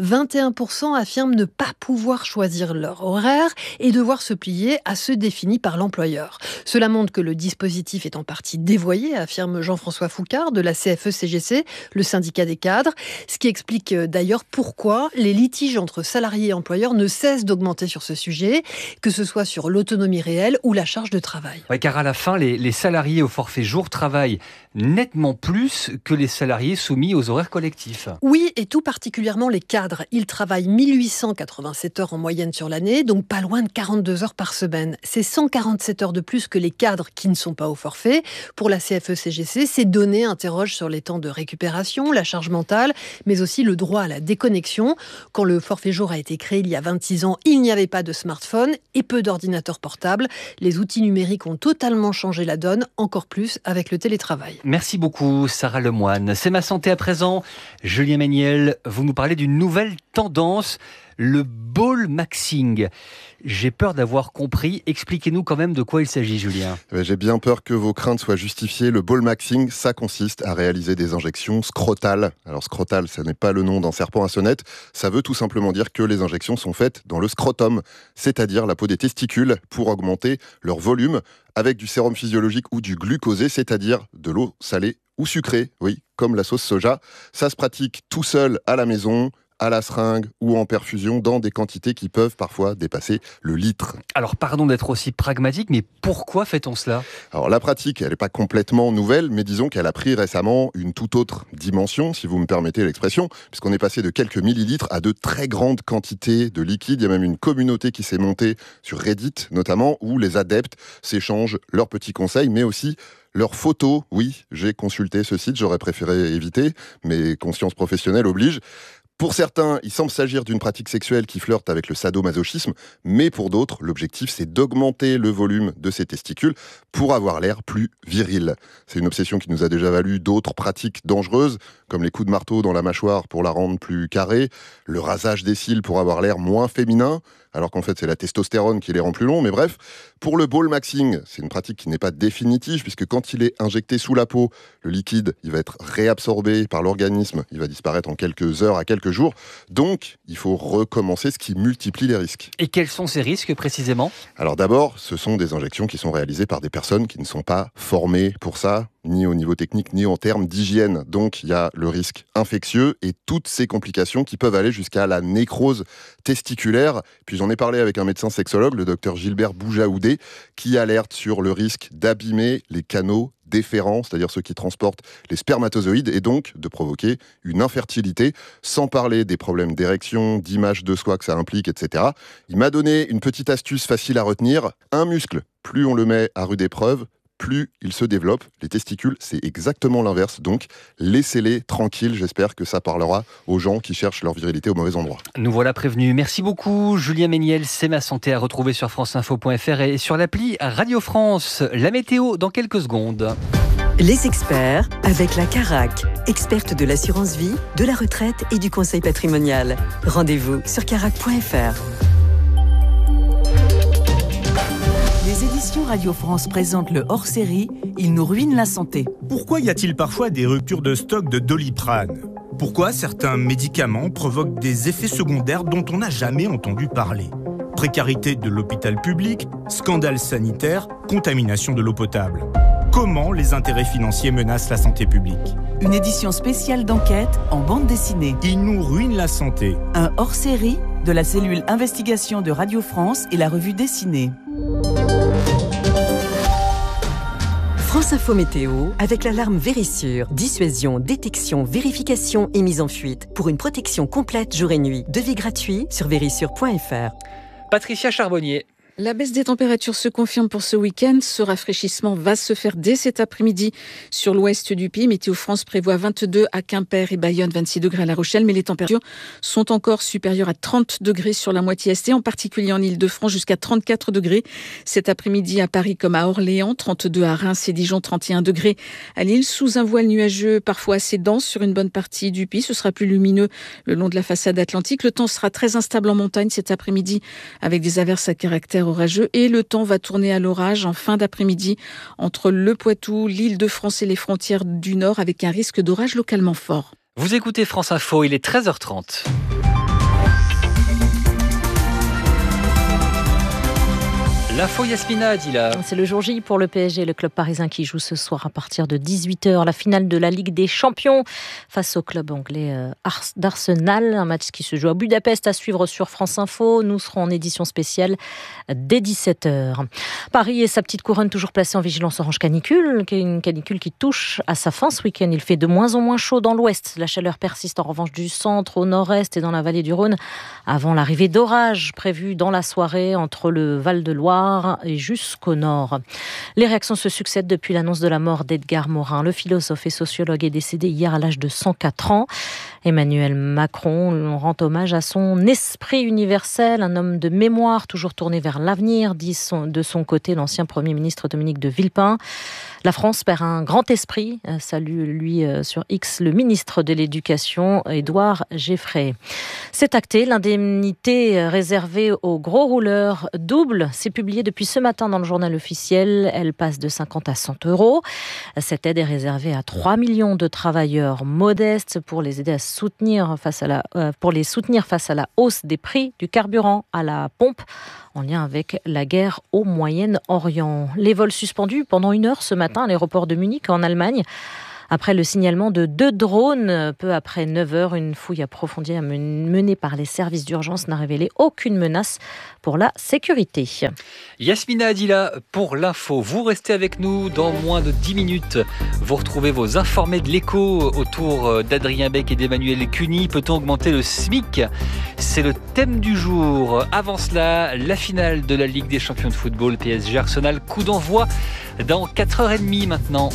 21% affirment ne pas pouvoir choisir leur horaire et devoir se plier à ceux définis par l'employeur. Cela montre que le dispositif est en partie dévoyé, affirme Jean-François Foucard de la CFE-CGC, le syndicat des cadres, ce qui explique d'ailleurs pourquoi les litiges entre salariés et employeurs ne cessent d'augmenter sur ce sujet, que ce soit sur l'autonomie réelle ou la charge de travail. Ouais, car à la fin, les salariés au forfait jour travaillent nettement plus que les salariés soumis aux horaires collectifs. Oui, et tout particulièrement régulièrement les cadres. Ils travaillent 1887 heures en moyenne sur l'année, donc pas loin de 42 heures par semaine. C'est 147 heures de plus que les cadres qui ne sont pas au forfait. Pour la CFE-CGC, ces données interrogent sur les temps de récupération, la charge mentale, mais aussi le droit à la déconnexion. Quand le forfait jour a été créé il y a 26 ans, il n'y avait pas de smartphone et peu d'ordinateurs portables. Les outils numériques ont totalement changé la donne, encore plus avec le télétravail. Merci beaucoup Sarah Lemoine. C'est ma santé à présent. Julien Méniel, vous nous parlez d'une nouvelle tendance, le ball maxing. J'ai peur d'avoir compris. Expliquez-nous quand même de quoi il s'agit, Julien. J'ai bien peur que vos craintes soient justifiées. Le ball maxing, ça consiste à réaliser des injections scrotales. Alors scrotal, ça n'est pas le nom d'un serpent à sonnette. Ça veut tout simplement dire que les injections sont faites dans le scrotum, c'est-à-dire la peau des testicules, pour augmenter leur volume avec du sérum physiologique ou du glucosé, c'est-à-dire de l'eau salée ou sucrée, oui, comme la sauce soja. Ça se pratique tout seul à la maison, à la seringue ou en perfusion dans des quantités qui peuvent parfois dépasser le litre. Alors pardon d'être aussi pragmatique, mais pourquoi fait-on cela ? Alors la pratique, elle n'est pas complètement nouvelle, mais disons qu'elle a pris récemment une toute autre dimension, si vous me permettez l'expression, puisqu'on est passé de quelques millilitres à de très grandes quantités de liquide. Il y a même une communauté qui s'est montée sur Reddit notamment, où les adeptes s'échangent leurs petits conseils, mais aussi leurs photos. Oui, j'ai consulté ce site, j'aurais préféré éviter, mais conscience professionnelle oblige. Pour certains, il semble s'agir d'une pratique sexuelle qui flirte avec le sadomasochisme, mais pour d'autres, l'objectif c'est d'augmenter le volume de ses testicules pour avoir l'air plus viril. C'est une obsession qui nous a déjà valu d'autres pratiques dangereuses, comme les coups de marteau dans la mâchoire pour la rendre plus carrée, le rasage des cils pour avoir l'air moins féminin, alors qu'en fait c'est la testostérone qui les rend plus longs, mais bref. Pour le ball maxing, c'est une pratique qui n'est pas définitive, puisque quand il est injecté sous la peau, le liquide il va être réabsorbé par l'organisme, il va disparaître en quelques heures à quelques jours, donc il faut recommencer, ce qui multiplie les risques. Et quels sont ces risques précisément ? Alors d'abord, ce sont des injections qui sont réalisées par des personnes qui ne sont pas formées pour ça, ni au niveau technique, ni en termes d'hygiène. Donc il y a le risque infectieux et toutes ces complications qui peuvent aller jusqu'à la nécrose testiculaire. Puis j'en ai parlé avec un médecin sexologue, le docteur Gilbert Boujaoudé, qui alerte sur le risque d'abîmer les canaux déférents, c'est-à-dire ceux qui transportent les spermatozoïdes, et donc de provoquer une infertilité, sans parler des problèmes d'érection, d'image de soi que ça implique, etc. Il m'a donné une petite astuce facile à retenir. Un muscle, plus on le met à rude épreuve, plus il se développe. Les testicules, c'est exactement l'inverse. Donc, laissez-les tranquilles. J'espère que ça parlera aux gens qui cherchent leur virilité au mauvais endroit. Nous voilà prévenus. Merci beaucoup, Julien Méniel. C'est ma santé à retrouver sur franceinfo.fr et sur l'appli Radio France. La météo dans quelques secondes. Les experts avec la Carac, experte de l'assurance vie, de la retraite et du conseil patrimonial. Rendez-vous sur carac.fr. Les éditions Radio France présentent le hors-série « Il nous ruine la santé ». Pourquoi y a-t-il parfois des ruptures de stock de Doliprane ? Pourquoi certains médicaments provoquent des effets secondaires dont on n'a jamais entendu parler ? Précarité de l'hôpital public, scandale sanitaire, contamination de l'eau potable. Comment les intérêts financiers menacent la santé publique ? Une édition spéciale d'enquête en bande dessinée. Il nous ruine la santé. Un hors-série de la cellule investigation de Radio France et la revue dessinée. France Info Météo avec l'alarme Vérissure. Dissuasion, détection, vérification et mise en fuite. Pour une protection complète jour et nuit. Devis gratuit sur vérissure.fr. Patricia Charbonnier. La baisse des températures se confirme pour ce week-end. Ce rafraîchissement va se faire dès cet après-midi sur l'ouest du pays. Météo France prévoit 22 à Quimper et Bayonne, 26 degrés à La Rochelle. Mais les températures sont encore supérieures à 30 degrés sur la moitié est et en particulier en Ile-de-France jusqu'à 34 degrés. Cet après-midi à Paris comme à Orléans, 32 à Reims et Dijon, 31 degrés à Lille. Sous un voile nuageux parfois assez dense sur une bonne partie du pays. Ce sera plus lumineux le long de la façade atlantique. Le temps sera très instable en montagne cet après-midi avec des averses à caractère orageux et le temps va tourner à l'orage en fin d'après-midi entre le Poitou, l'Île-de-France et les frontières du Nord avec un risque d'orage localement fort. Vous écoutez France Info, il est 13h30. L'info Yasmina Adila. C'est le jour J pour le PSG, le club parisien qui joue ce soir à partir de 18h la finale de la Ligue des Champions face au club anglais d'Arsenal. Un match qui se joue à Budapest, à suivre sur France Info. Nous serons en édition spéciale dès 17h. Paris et sa petite couronne toujours placée en vigilance orange canicule, une canicule qui touche à sa fin ce week-end. Il fait de moins en moins chaud dans l'ouest. La chaleur persiste en revanche du centre au nord-est et dans la vallée du Rhône avant l'arrivée d'orages prévus dans la soirée entre le Val-de-Loire et jusqu'au nord. Les réactions se succèdent depuis l'annonce de la mort d'Edgar Morin. Le philosophe et sociologue est décédé hier à l'âge de 104 ans. Emmanuel Macron rend hommage à son esprit universel, un homme de mémoire toujours tourné vers l'avenir, dit de son côté l'ancien Premier ministre Dominique de Villepin. La France perd un grand esprit, salue lui sur X le ministre de l'Éducation, Édouard Geffray. C'est acté, l'indemnité réservée aux gros rouleurs double. C'est publié depuis ce matin dans le journal officiel. Elle passe de 50 à 100 euros. Cette aide est réservée à 3 millions de travailleurs modestes pour les aider à soutenir face à la hausse des prix du carburant à la pompe en lien avec la guerre au Moyen-Orient. Les vols suspendus pendant 1 heure ce matin à l'aéroport de Munich en Allemagne. Après le signalement de 2 drones, peu après 9h, une fouille approfondie menée par les services d'urgence n'a révélé aucune menace pour la sécurité. Yasmina Adila pour l'info. Vous restez avec nous dans moins de 10 minutes. Vous retrouvez vos informés de l'écho autour d'Adrien Beck et d'Emmanuel Cuny. Peut-on augmenter le SMIC ? C'est le thème du jour. Avant cela, la finale de la Ligue des champions de football PSG Arsenal. Coup d'envoi dans 4h30 maintenant.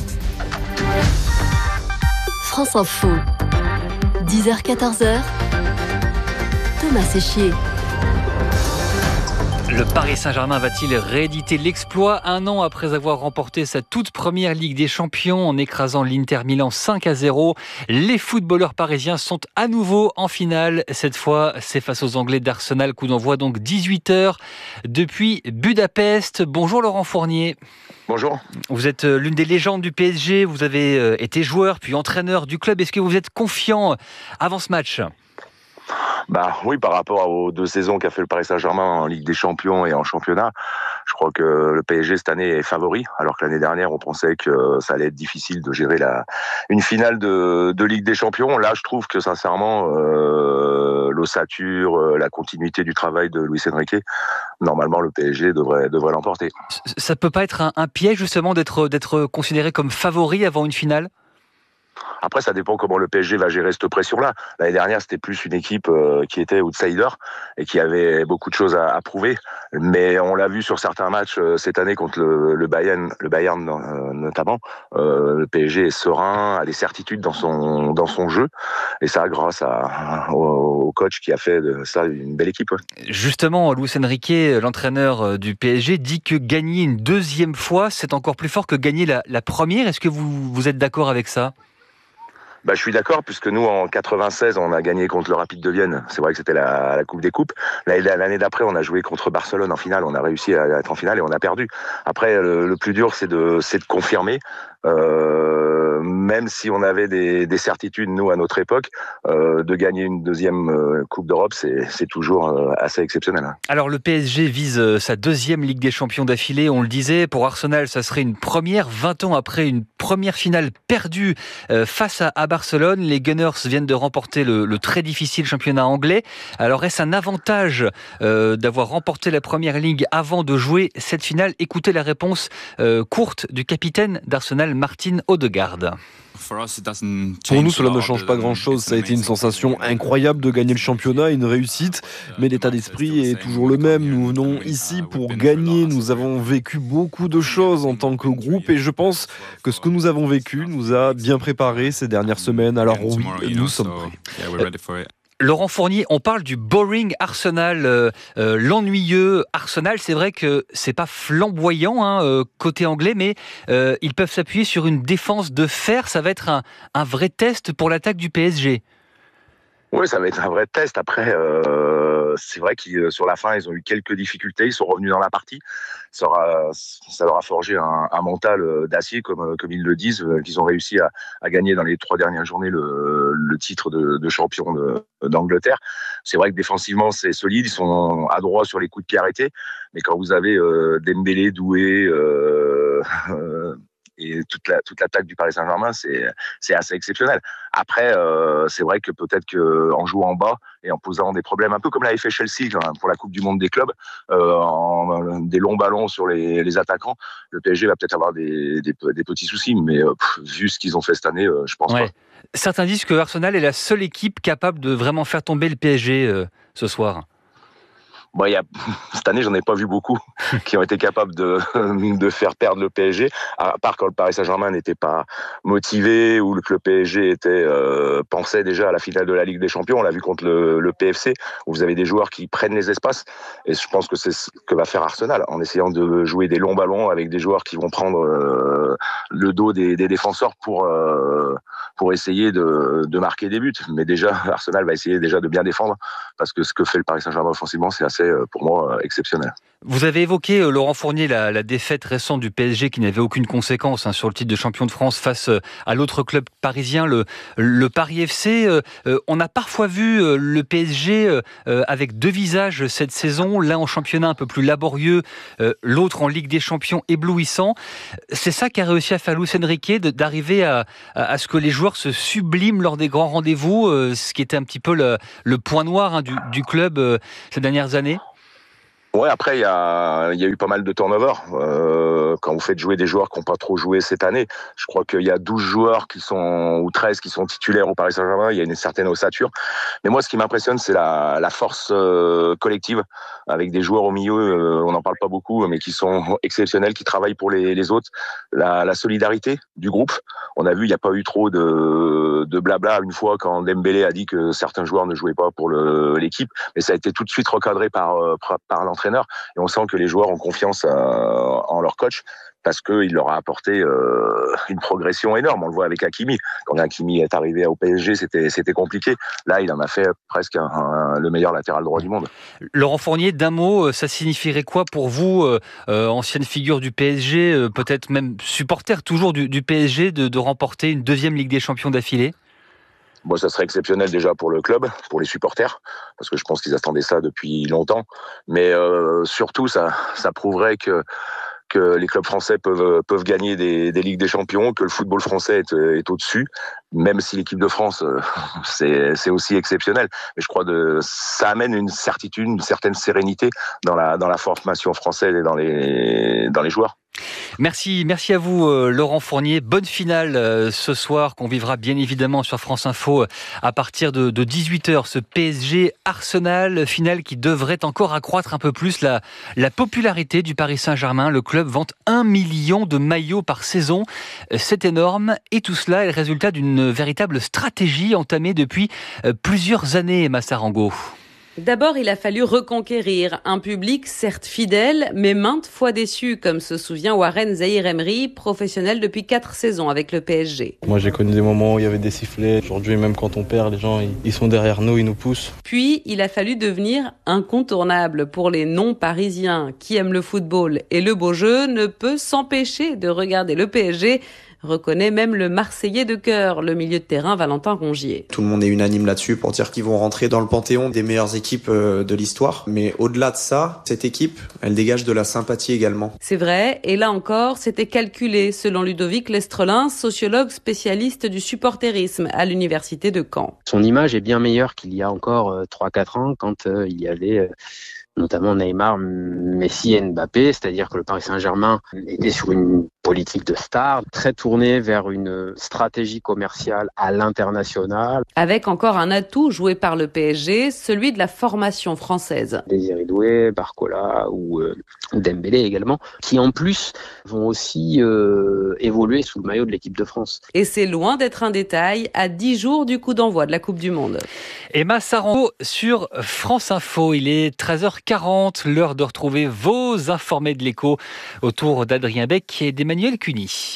France Info, 10h-14h, Thomas Séchier. Le Paris Saint-Germain va-t-il rééditer l'exploit 1 an après avoir remporté sa toute première Ligue des Champions en écrasant l'Inter Milan 5-0 ? Les footballeurs parisiens sont à nouveau en finale. Cette fois, c'est face aux Anglais d'Arsenal. Coup d'envoi donc 18h depuis Budapest. Bonjour Laurent Fournier. Bonjour. Vous êtes l'une des légendes du PSG. Vous avez été joueur puis entraîneur du club. Est-ce que vous êtes confiant avant ce match ? Bah oui, par rapport aux 2 saisons qu'a fait le Paris Saint-Germain en Ligue des Champions et en championnat, je crois que le PSG cette année est favori, alors que l'année dernière on pensait que ça allait être difficile de gérer une finale de Ligue des Champions. Là, je trouve que sincèrement, l'ossature, la continuité du travail de Luis Enrique, normalement le PSG devrait l'emporter. Ça peut pas être un piège justement d'être considéré comme favori avant une finale ? Après, ça dépend comment le PSG va gérer cette pression-là. L'année dernière, c'était plus une équipe qui était outsider et qui avait beaucoup de choses à prouver. Mais on l'a vu sur certains matchs cette année contre le Bayern notamment. Le PSG est serein, a des certitudes dans son jeu. Et ça, grâce au coach qui a fait de ça une belle équipe. Ouais. Justement, Luis Enrique, l'entraîneur du PSG, dit que gagner une 2e fois, c'est encore plus fort que gagner la première. Est-ce que vous êtes d'accord avec ça ? Bah, je suis d'accord, puisque nous, en 96, on a gagné contre le Rapide de Vienne. C'est vrai que c'était la Coupe des Coupes. L'année d'après, on a joué contre Barcelone en finale. On a réussi à être en finale et on a perdu. Après, le plus dur, c'est de confirmer. Même si on avait des certitudes, nous, à notre époque, de gagner une 2e Coupe d'Europe, c'est toujours assez exceptionnel. Alors, le PSG vise sa 2e Ligue des Champions d'affilée. On le disait, pour Arsenal, ça serait une première 20 ans après une première finale perdue face à Barcelone. Les Gunners viennent de remporter le très difficile championnat anglais. Alors, est-ce un avantage d'avoir remporté la première ligue avant de jouer cette finale ? Écoutez la réponse courte du capitaine d'Arsenal, Martin Odegaard. Pour nous, cela ne change pas grand-chose. Ça a été une sensation incroyable de gagner le championnat, une réussite, mais l'état d'esprit est toujours le même. Nous venons ici pour gagner. Nous avons vécu beaucoup de choses en tant que groupe et je pense que ce que nous avons vécu nous a bien préparé ces dernières semaines. Alors oui, nous sommes prêts. Laurent Fournier, on parle du boring Arsenal, l'ennuyeux Arsenal. C'est vrai que c'est pas flamboyant côté anglais, mais ils peuvent s'appuyer sur une défense de fer. Ça va être un vrai test pour l'attaque du PSG. Oui, ça va être un vrai test. Après, c'est vrai que sur la fin, ils ont eu quelques difficultés. Ils sont revenus dans la partie. Ça leur a forgé un mental d'acier, comme ils le disent, qu'ils ont réussi à gagner dans les 3 dernières journées le titre de champion d'Angleterre. C'est vrai que défensivement, c'est solide. Ils sont adroits sur les coups de pied arrêtés. Mais quand vous avez Dembélé, Doué et toute l'attaque du Paris Saint-Germain, c'est assez exceptionnel. Après, c'est vrai que peut-être qu'en jouant en bas et en posant des problèmes, un peu comme l'avait fait Chelsea pour la Coupe du Monde des clubs, des longs ballons sur les attaquants, le PSG va peut-être avoir des petits soucis. Mais vu ce qu'ils ont fait cette année, je pense pas. Certains disent que Arsenal est la seule équipe capable de vraiment faire tomber le PSG ce soir. Bon, cette année, j'en ai pas vu beaucoup qui ont été capables de faire perdre le PSG, à part quand le Paris Saint-Germain n'était pas motivé ou que le PSG pensait déjà à la finale de la Ligue des Champions. On l'a vu contre le PFC, où vous avez des joueurs qui prennent les espaces. Et je pense que c'est ce que va faire Arsenal, en essayant de jouer des longs ballons avec des joueurs qui vont prendre le dos des défenseurs pour essayer de marquer des buts. Mais déjà, Arsenal va essayer déjà de bien défendre, parce que ce que fait le Paris Saint-Germain offensivement, c'est assez, pour moi, exceptionnel. Vous avez évoqué, Laurent Fournier, la défaite récente du PSG qui n'avait aucune conséquence sur le titre de champion de France face à l'autre club parisien, le Paris FC. On a parfois vu le PSG avec 2 visages cette saison, l'un en championnat un peu plus laborieux, l'autre en Ligue des Champions éblouissant. C'est ça qu'a réussi à faire Luis Enrique, d'arriver à ce que les joueurs se subliment lors des grands rendez-vous, ce qui était un petit peu le point noir du club ces dernières années. Ouais, après, il y a eu pas mal de turnover. Quand vous faites jouer des joueurs qui n'ont pas trop joué cette année, je crois qu'il y a 12 joueurs ou 13 qui sont titulaires au Paris Saint-Germain. Il y a une certaine ossature. Mais moi, ce qui m'impressionne, c'est la force collective, avec des joueurs au milieu, on n'en parle pas beaucoup, mais qui sont exceptionnels, qui travaillent pour les autres. La solidarité du groupe. On a vu, il n'y a pas eu trop de blabla une fois quand Dembélé a dit que certains joueurs ne jouaient pas pour l'équipe. Mais ça a été tout de suite recadré par l'entraîneur. Et on sent que les joueurs ont confiance en leur coach, parce qu'il leur a apporté une progression énorme. On le voit avec Hakimi. Quand Hakimi est arrivé au PSG, c'était compliqué. Là, il en a fait presque le meilleur latéral droit du monde. Laurent Fournier, d'un mot, ça signifierait quoi pour vous, ancienne figure du PSG, peut-être même supporter toujours du PSG, de remporter une 2e Ligue des Champions d'affilée? Bon, ça serait exceptionnel déjà pour le club, pour les supporters, parce que je pense qu'ils attendaient ça depuis longtemps. Mais surtout, ça prouverait que les clubs français peuvent gagner des Ligues des Champions, que le football français est au-dessus, même si l'équipe de France, c'est aussi exceptionnel. Mais je crois que ça amène une certitude, une certaine sérénité dans la formation française et dans les joueurs. Merci à vous Laurent Fournier. Bonne finale ce soir qu'on vivra bien évidemment sur France Info à partir de 18h. Ce PSG Arsenal, finale qui devrait encore accroître un peu plus la popularité du Paris Saint-Germain. Le club vante 1 million de maillots par saison. C'est énorme, et tout cela est le résultat d'une véritable stratégie entamée depuis plusieurs années, Massarango. D'abord, il a fallu reconquérir un public certes fidèle, mais maintes fois déçu, comme se souvient Warren Zaïre-Emery, professionnel depuis 4 saisons avec le PSG. Moi, j'ai connu des moments où il y avait des sifflets. Aujourd'hui, même quand on perd, les gens, ils sont derrière nous, ils nous poussent. Puis, il a fallu devenir incontournable pour les non-parisiens qui aiment le football et le beau jeu, ne peut s'empêcher de regarder le PSG. Reconnaît même le Marseillais de cœur, le milieu de terrain Valentin Rongier. Tout le monde est unanime là-dessus pour dire qu'ils vont rentrer dans le panthéon des meilleures équipes de l'histoire. Mais au-delà de ça, cette équipe, elle dégage de la sympathie également. C'est vrai, et là encore, c'était calculé, selon Ludovic Lestrelin, sociologue spécialiste du supporterisme à l'université de Caen. Son image est bien meilleure qu'il y a encore 3-4 ans, quand il y avait notamment Neymar, Messi et Mbappé, c'est-à-dire que le Paris Saint-Germain était sur une politique de star, très tournée vers une stratégie commerciale à l'international. Avec encore un atout joué par le PSG, celui de la formation française. Désiré Doué, Barcola ou Dembélé également, qui en plus vont aussi évoluer sous le maillot de l'équipe de France. Et c'est loin d'être un détail, à 10 jours du coup d'envoi de la Coupe du Monde. Emma Sarango sur France Info, il est 13h40, l'heure de retrouver vos informés de l'écho autour d'Adrien Beck et d'Emmanuel Cuny.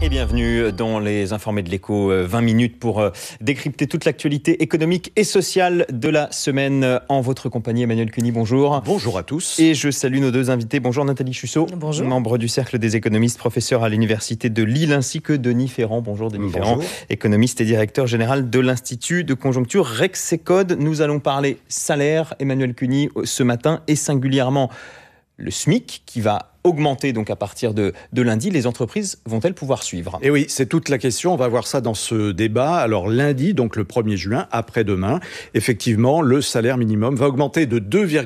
et bienvenue dans les Informés de l'Écho. 20 minutes pour décrypter toute l'actualité économique et sociale de la semaine. En votre compagnie, Emmanuel Cuny, bonjour. Bonjour à tous. Et je salue nos deux invités. Bonjour Nathalie Chussot, bonjour. Membre du Cercle des économistes, professeur à l'Université de Lille, ainsi que Denis Ferrand. Bonjour Denis Ferrand, économiste et directeur général de l'Institut de conjoncture Rexecode. Nous allons parler salaire, Emmanuel Cuny, ce matin, et singulièrement le SMIC qui va augmenter donc à partir de lundi. Les entreprises vont-elles pouvoir suivre ? Et oui, c'est toute la question. On va voir ça dans ce débat. Alors lundi, donc le 1er juin, après-demain, effectivement, le salaire minimum va augmenter de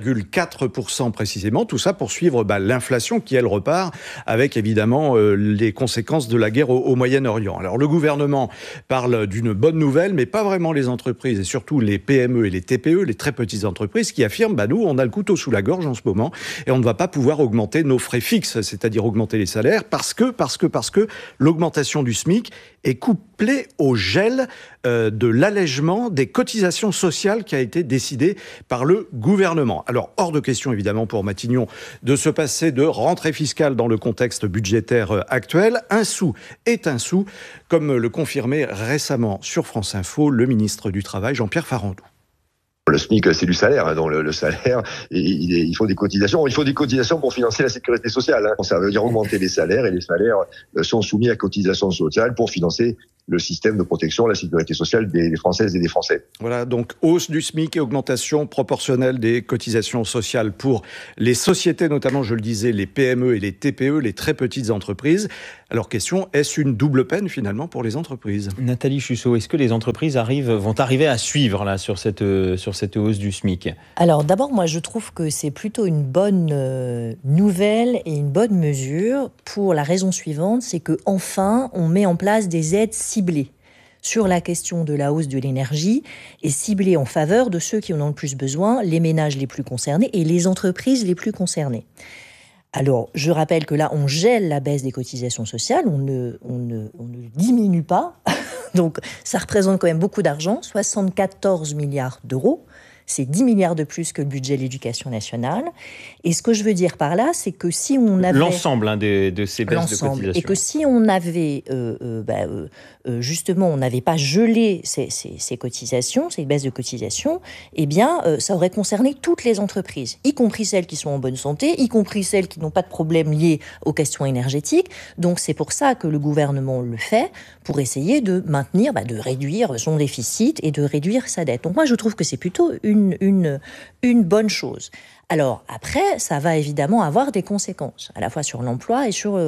2,4% précisément. Tout ça pour suivre l'inflation qui, elle, repart avec évidemment les conséquences de la guerre au Moyen-Orient. Alors le gouvernement parle d'une bonne nouvelle, mais pas vraiment les entreprises et surtout les PME et les TPE, les très petites entreprises qui affirment nous, on a le couteau sous la gorge en ce moment et on ne va pas pouvoir augmenter nos frais fixe, c'est-à-dire augmenter les salaires, parce que l'augmentation du SMIC est couplée au gel de l'allègement des cotisations sociales qui a été décidé par le gouvernement. Alors, hors de question, évidemment, pour Matignon, de se passer de rentrée fiscale dans le contexte budgétaire actuel. Un sou est un sou, comme le confirmait récemment sur France Info le ministre du Travail, Jean-Pierre Farandou. Le SMIC, c'est du salaire. Donc le salaire, il faut des cotisations. Il faut des cotisations pour financer la sécurité sociale. Ça veut dire augmenter les salaires, et les salaires sont soumis à cotisations sociales pour financer le système de protection, la sécurité sociale des Françaises et des Français. Voilà, donc hausse du SMIC et augmentation proportionnelle des cotisations sociales pour les sociétés, notamment, je le disais, les PME et les TPE, les très petites entreprises. Alors question, est-ce une double peine finalement pour les entreprises ? Nathalie Chussot, est-ce que les entreprises vont arriver à suivre là, sur cette hausse du SMIC ? Alors d'abord, moi je trouve que c'est plutôt une bonne nouvelle et une bonne mesure pour la raison suivante, c'est qu'enfin on met en place des aides ciblées sur la question de la hausse de l'énergie et ciblées en faveur de ceux qui en ont le plus besoin, les ménages les plus concernés et les entreprises les plus concernées. Alors, je rappelle que là, on gèle la baisse des cotisations sociales, on ne diminue pas. Donc, ça représente quand même beaucoup d'argent, 74 milliards d'euros. C'est 10 milliards de plus que le budget de l'éducation nationale. Et ce que je veux dire par là, c'est que si on avait... L'ensemble de ces baisses de cotisations. Et que si on avait, justement, on n'avait pas gelé ces cotisations, ces baisses de cotisations, eh bien, ça aurait concerné toutes les entreprises, y compris celles qui sont en bonne santé, y compris celles qui n'ont pas de problème liés aux questions énergétiques. Donc, c'est pour ça que le gouvernement le fait, pour essayer de maintenir, de réduire son déficit et de réduire sa dette. Donc, moi, je trouve que c'est plutôt une bonne chose. Alors après, ça va évidemment avoir des conséquences, à la fois sur l'emploi et sur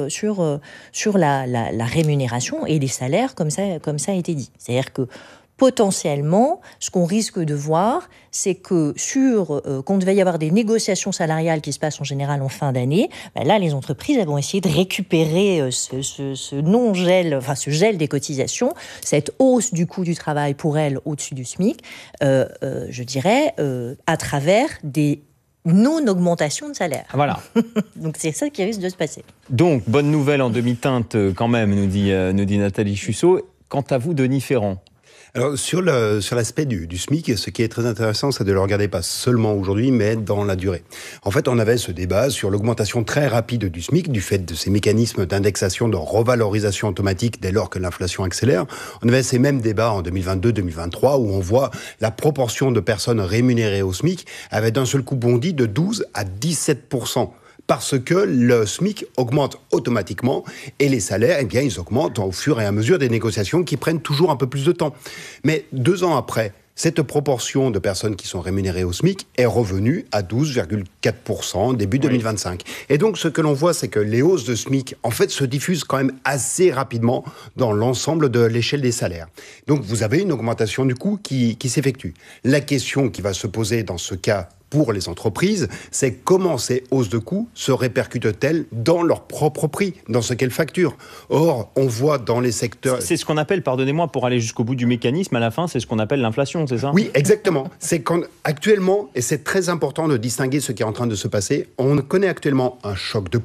la rémunération et les salaires, comme ça a été dit. C'est-à-dire que potentiellement, ce qu'on risque de voir, c'est que quand il va y avoir des négociations salariales qui se passent en général en fin d'année, là, les entreprises vont essayer de récupérer ce non-gel, ce gel des cotisations, cette hausse du coût du travail pour elles au-dessus du SMIC, je dirais, à travers des non-augmentation de salaire. Voilà. Donc c'est ça qui risque de se passer. Donc, bonne nouvelle en demi-teinte quand même, nous dit Nathalie Chussot. Quant à vous, Denis Ferrand ? Alors, sur l'aspect du SMIC, ce qui est très intéressant, c'est de le regarder pas seulement aujourd'hui, mais dans la durée. En fait, on avait ce débat sur l'augmentation très rapide du SMIC, du fait de ces mécanismes d'indexation, de revalorisation automatique dès lors que l'inflation accélère. On avait ces mêmes débats en 2022-2023, où on voit la proportion de personnes rémunérées au SMIC avait d'un seul coup bondi de 12 à 17%. Parce que le SMIC augmente automatiquement et les salaires, ils augmentent au fur et à mesure des négociations qui prennent toujours un peu plus de temps. Mais 2 ans après, cette proportion de personnes qui sont rémunérées au SMIC est revenue à 12,4% début 2025. Et donc, ce que l'on voit, c'est que les hausses de SMIC, en fait, se diffusent quand même assez rapidement dans l'ensemble de l'échelle des salaires. Donc, vous avez une augmentation du coût qui s'effectue. La question qui va se poser dans ce cas pour les entreprises, c'est comment ces hausses de coûts se répercutent-elles dans leur propre prix, dans ce qu'elles facturent. Or, on voit dans les secteurs... C'est ce qu'on appelle, pardonnez-moi, pour aller jusqu'au bout du mécanisme, à la fin, c'est ce qu'on appelle l'inflation, c'est ça ? Oui, exactement. C'est actuellement, et c'est très important de distinguer ce qui est en train de se passer, on connaît actuellement un choc de prix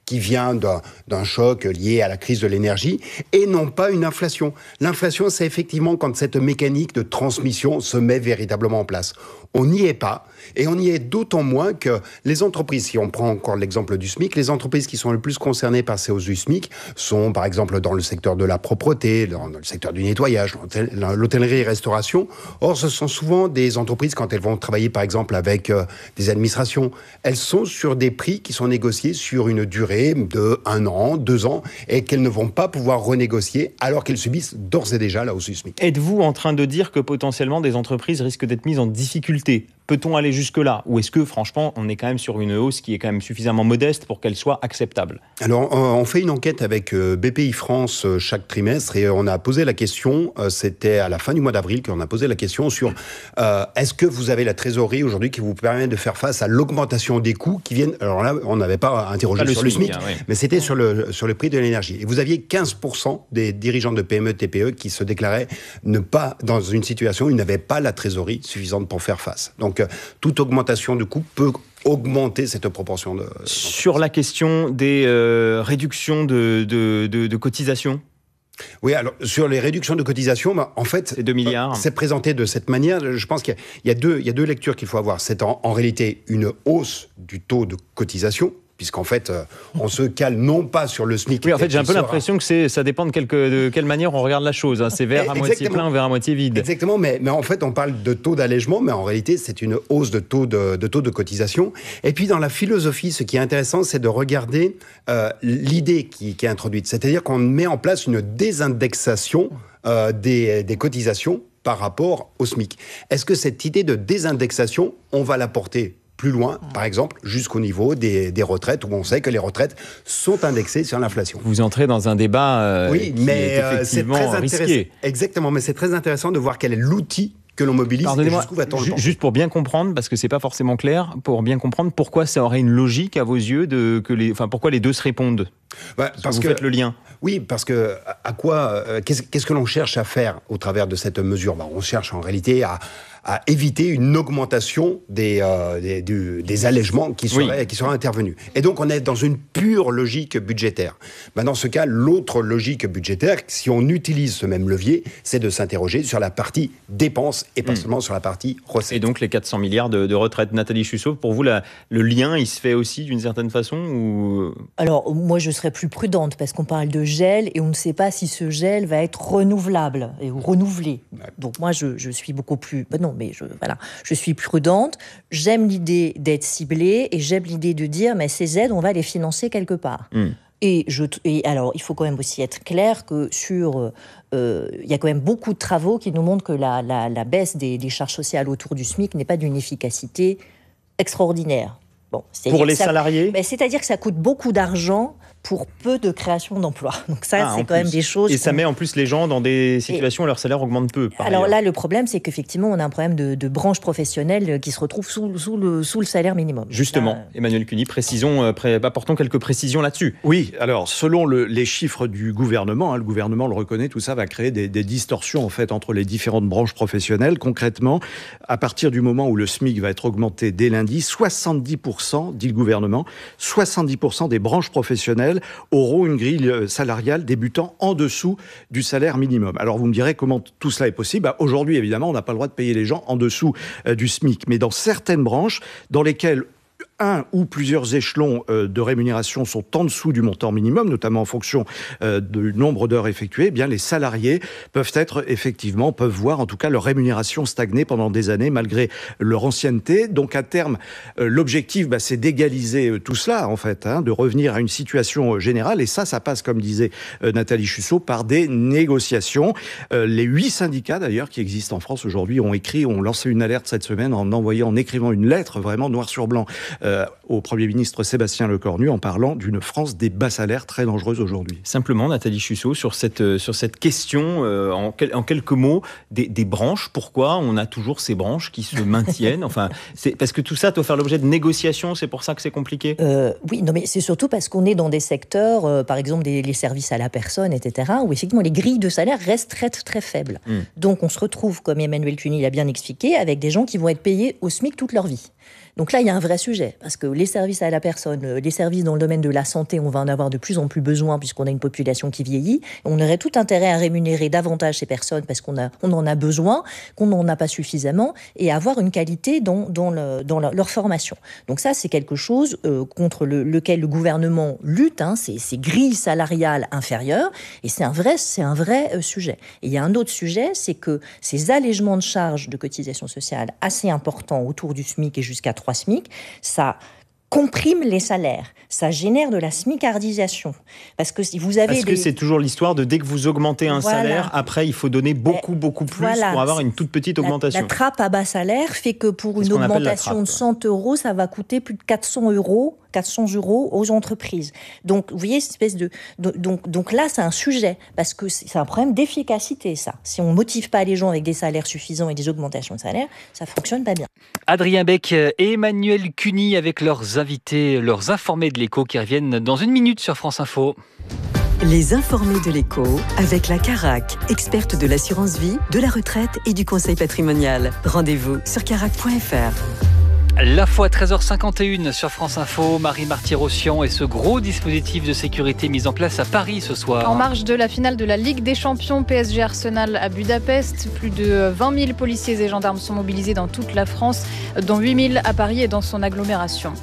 qui vient d'un choc lié à la crise de l'énergie et non pas une inflation. L'inflation, c'est effectivement quand cette mécanique de transmission se met véritablement en place. On n'y est pas, et on y est d'autant moins que les entreprises, si on prend encore l'exemple du SMIC, les entreprises qui sont le plus concernées par ces hausses du SMIC sont par exemple dans le secteur de la propreté, dans le secteur du nettoyage, l'hôtellerie-restauration. Or, ce sont souvent des entreprises, quand elles vont travailler par exemple avec des administrations, elles sont sur des prix qui sont négociés sur une durée de 1 an, 2 ans, et qu'elles ne vont pas pouvoir renégocier alors qu'elles subissent d'ores et déjà la hausse du SMIC. Êtes-vous en train de dire que potentiellement des entreprises risquent d'être mises en difficulté ? Peut-on aller jusque-là ? Ou est-ce que, franchement, on est quand même sur une hausse qui est quand même suffisamment modeste pour qu'elle soit acceptable ? Alors, on fait une enquête avec BPI France chaque trimestre et on a posé la question, c'était à la fin du mois d'avril qu'on a posé la question sur est-ce que vous avez la trésorerie aujourd'hui qui vous permet de faire face à l'augmentation des coûts qui viennent... Alors là, on n'avait pas interrogé sur le SMIC, oui. Mais c'était sur le prix de l'énergie. Et vous aviez 15% des dirigeants de PME, TPE qui se déclaraient ne pas, dans une situation où ils n'avaient pas la trésorerie suffisante pour faire face. Donc, toute augmentation de coûts peut augmenter cette proportion de... Sur la question des réductions de cotisations ? Oui, alors sur les réductions de cotisations, en fait, c'est 2 milliards. C'est présenté de cette manière. Je pense qu'il y a deux lectures qu'il faut avoir. C'est en réalité une hausse du taux de cotisation, puisqu'en fait, on se cale non pas sur le SMIC. Oui, en fait, j'ai un peu l'impression que ça dépend de quelle manière on regarde la chose. Hein. C'est verre à moitié plein ou verre à moitié vide. Exactement, mais en fait, on parle de taux d'allègement, mais en réalité, c'est une hausse de taux de cotisation. Et puis, dans la philosophie, ce qui est intéressant, c'est de regarder l'idée qui est introduite. C'est-à-dire qu'on met en place une désindexation des cotisations par rapport au SMIC. Est-ce que cette idée de désindexation, on va la porter plus loin, par exemple, jusqu'au niveau des retraites, où on sait que les retraites sont indexées sur l'inflation. Vous entrez dans un débat oui, qui est effectivement risqué. Exactement, mais c'est très intéressant de voir quel est l'outil que l'on mobilise. Pardonnez-moi, juste pour bien comprendre, parce que c'est pas forcément clair, pour bien comprendre pourquoi ça aurait une logique à vos yeux, pourquoi les deux se répondent. Parce que vous faites le lien. Oui, parce que qu'est-ce que l'on cherche à faire au travers de cette mesure ? On cherche en réalité à éviter une augmentation des allègements qui seraient intervenus. Et donc, on est dans une pure logique budgétaire. Dans ce cas, l'autre logique budgétaire, si on utilise ce même levier, c'est de s'interroger sur la partie dépenses et pas seulement sur la partie recettes. Et donc, les 400 milliards de retraites. Nathalie Chusseau, pour vous, le lien, il se fait aussi d'une certaine façon ou... Alors, moi, je serais plus prudente parce qu'on parle de gel et on ne sait pas si ce gel va être renouvelable ou renouvelé. Donc, moi, je suis beaucoup plus... je suis prudente. J'aime l'idée d'être ciblée et j'aime l'idée de dire, mais ces aides, on va les financer quelque part. Et alors, il faut quand même aussi être clair que il y a quand même beaucoup de travaux qui nous montrent que la baisse des charges sociales autour du SMIC n'est pas d'une efficacité extraordinaire. Pour les salariés ? C'est-à-dire que ça coûte beaucoup d'argent pour peu de création d'emplois. Donc ça, c'est quand même des choses... Et ça met en plus les gens dans des situations où leur salaire augmente peu. Alors là, le problème, c'est qu'effectivement, on a un problème de branche professionnelle qui se retrouve sous le salaire minimum. Justement, Emmanuel Cuny, apportons quelques précisions là-dessus. Oui, alors selon les chiffres du gouvernement, le gouvernement le reconnaît, tout ça va créer des distorsions en fait entre les différentes branches professionnelles. Concrètement, à partir du moment où le SMIC va être augmenté dès lundi, 70%, dit le gouvernement, 70% des branches professionnelles auront une grille salariale débutant en dessous du salaire minimum. Alors vous me direz comment tout cela est possible. Aujourd'hui, évidemment, on n'a pas le droit de payer les gens en dessous du SMIC. Mais dans certaines branches dans lesquelles un ou plusieurs échelons de rémunération sont en dessous du montant minimum, notamment en fonction du nombre d'heures effectuées, eh bien les salariés peuvent voir en tout cas leur rémunération stagner pendant des années malgré leur ancienneté. Donc à terme, l'objectif, c'est d'égaliser tout cela en fait, de revenir à une situation générale. Et ça passe, comme disait Nathalie Chusseau, par des négociations. Les 8 syndicats d'ailleurs qui existent en France aujourd'hui ont lancé une alerte cette semaine en écrivant une lettre vraiment noir sur blanc au Premier ministre Sébastien Lecornu en parlant d'une France des bas salaires très dangereuse aujourd'hui. Simplement, Nathalie Chusseau, sur cette question, en quelques mots, des branches, pourquoi on a toujours ces branches qui se maintiennent c'est parce que tout ça doit faire l'objet de négociations, c'est pour ça que c'est compliqué Oui, non, mais c'est surtout parce qu'on est dans des secteurs, par exemple les services à la personne, etc., où effectivement les grilles de salaire restent très, très faibles. Donc on se retrouve, comme Emmanuel Cuny l'a bien expliqué, avec des gens qui vont être payés au SMIC toute leur vie. Donc là, il y a un vrai sujet, parce que les services à la personne, les services dans le domaine de la santé, on va en avoir de plus en plus besoin, puisqu'on a une population qui vieillit. On aurait tout intérêt à rémunérer davantage ces personnes, parce qu'on en a besoin, qu'on n'en a pas suffisamment, et avoir une qualité dans leur formation. Donc ça, c'est quelque chose contre lequel le gouvernement lutte, ces grilles salariales inférieures, et c'est un vrai sujet. Et il y a un autre sujet, c'est que ces allègements de charges de cotisation sociale assez importants autour du SMIC et jusqu'à 3 SMIC, ça comprime les salaires, ça génère de la smicardisation. Parce que si vous avez que c'est toujours l'histoire de dès que vous augmentez un salaire, après il faut donner beaucoup plus pour avoir une toute petite augmentation. La trappe à bas salaire fait que pour une augmentation de 100 €, ça va coûter plus de 400 € aux entreprises. Donc, vous voyez, cette espèce de... Donc là, c'est un sujet, parce que c'est un problème d'efficacité, ça. Si on ne motive pas les gens avec des salaires suffisants et des augmentations de salaire, ça ne fonctionne pas bien. Adrien Beck et Emmanuel Cuny avec leurs invités, leurs informés de l'écho qui reviennent dans 1 minute sur France Info. Les informés de l'écho avec la Carac, experte de l'assurance vie, de la retraite et du conseil patrimonial. Rendez-vous sur carac.fr. La fois 13h51 sur France Info, Marie Marty-Rossian et ce gros dispositif de sécurité mis en place à Paris ce soir. En marge de la finale de la Ligue des Champions PSG Arsenal à Budapest, plus de 20 000 policiers et gendarmes sont mobilisés dans toute la France, dont 8 000 à Paris et dans son agglomération.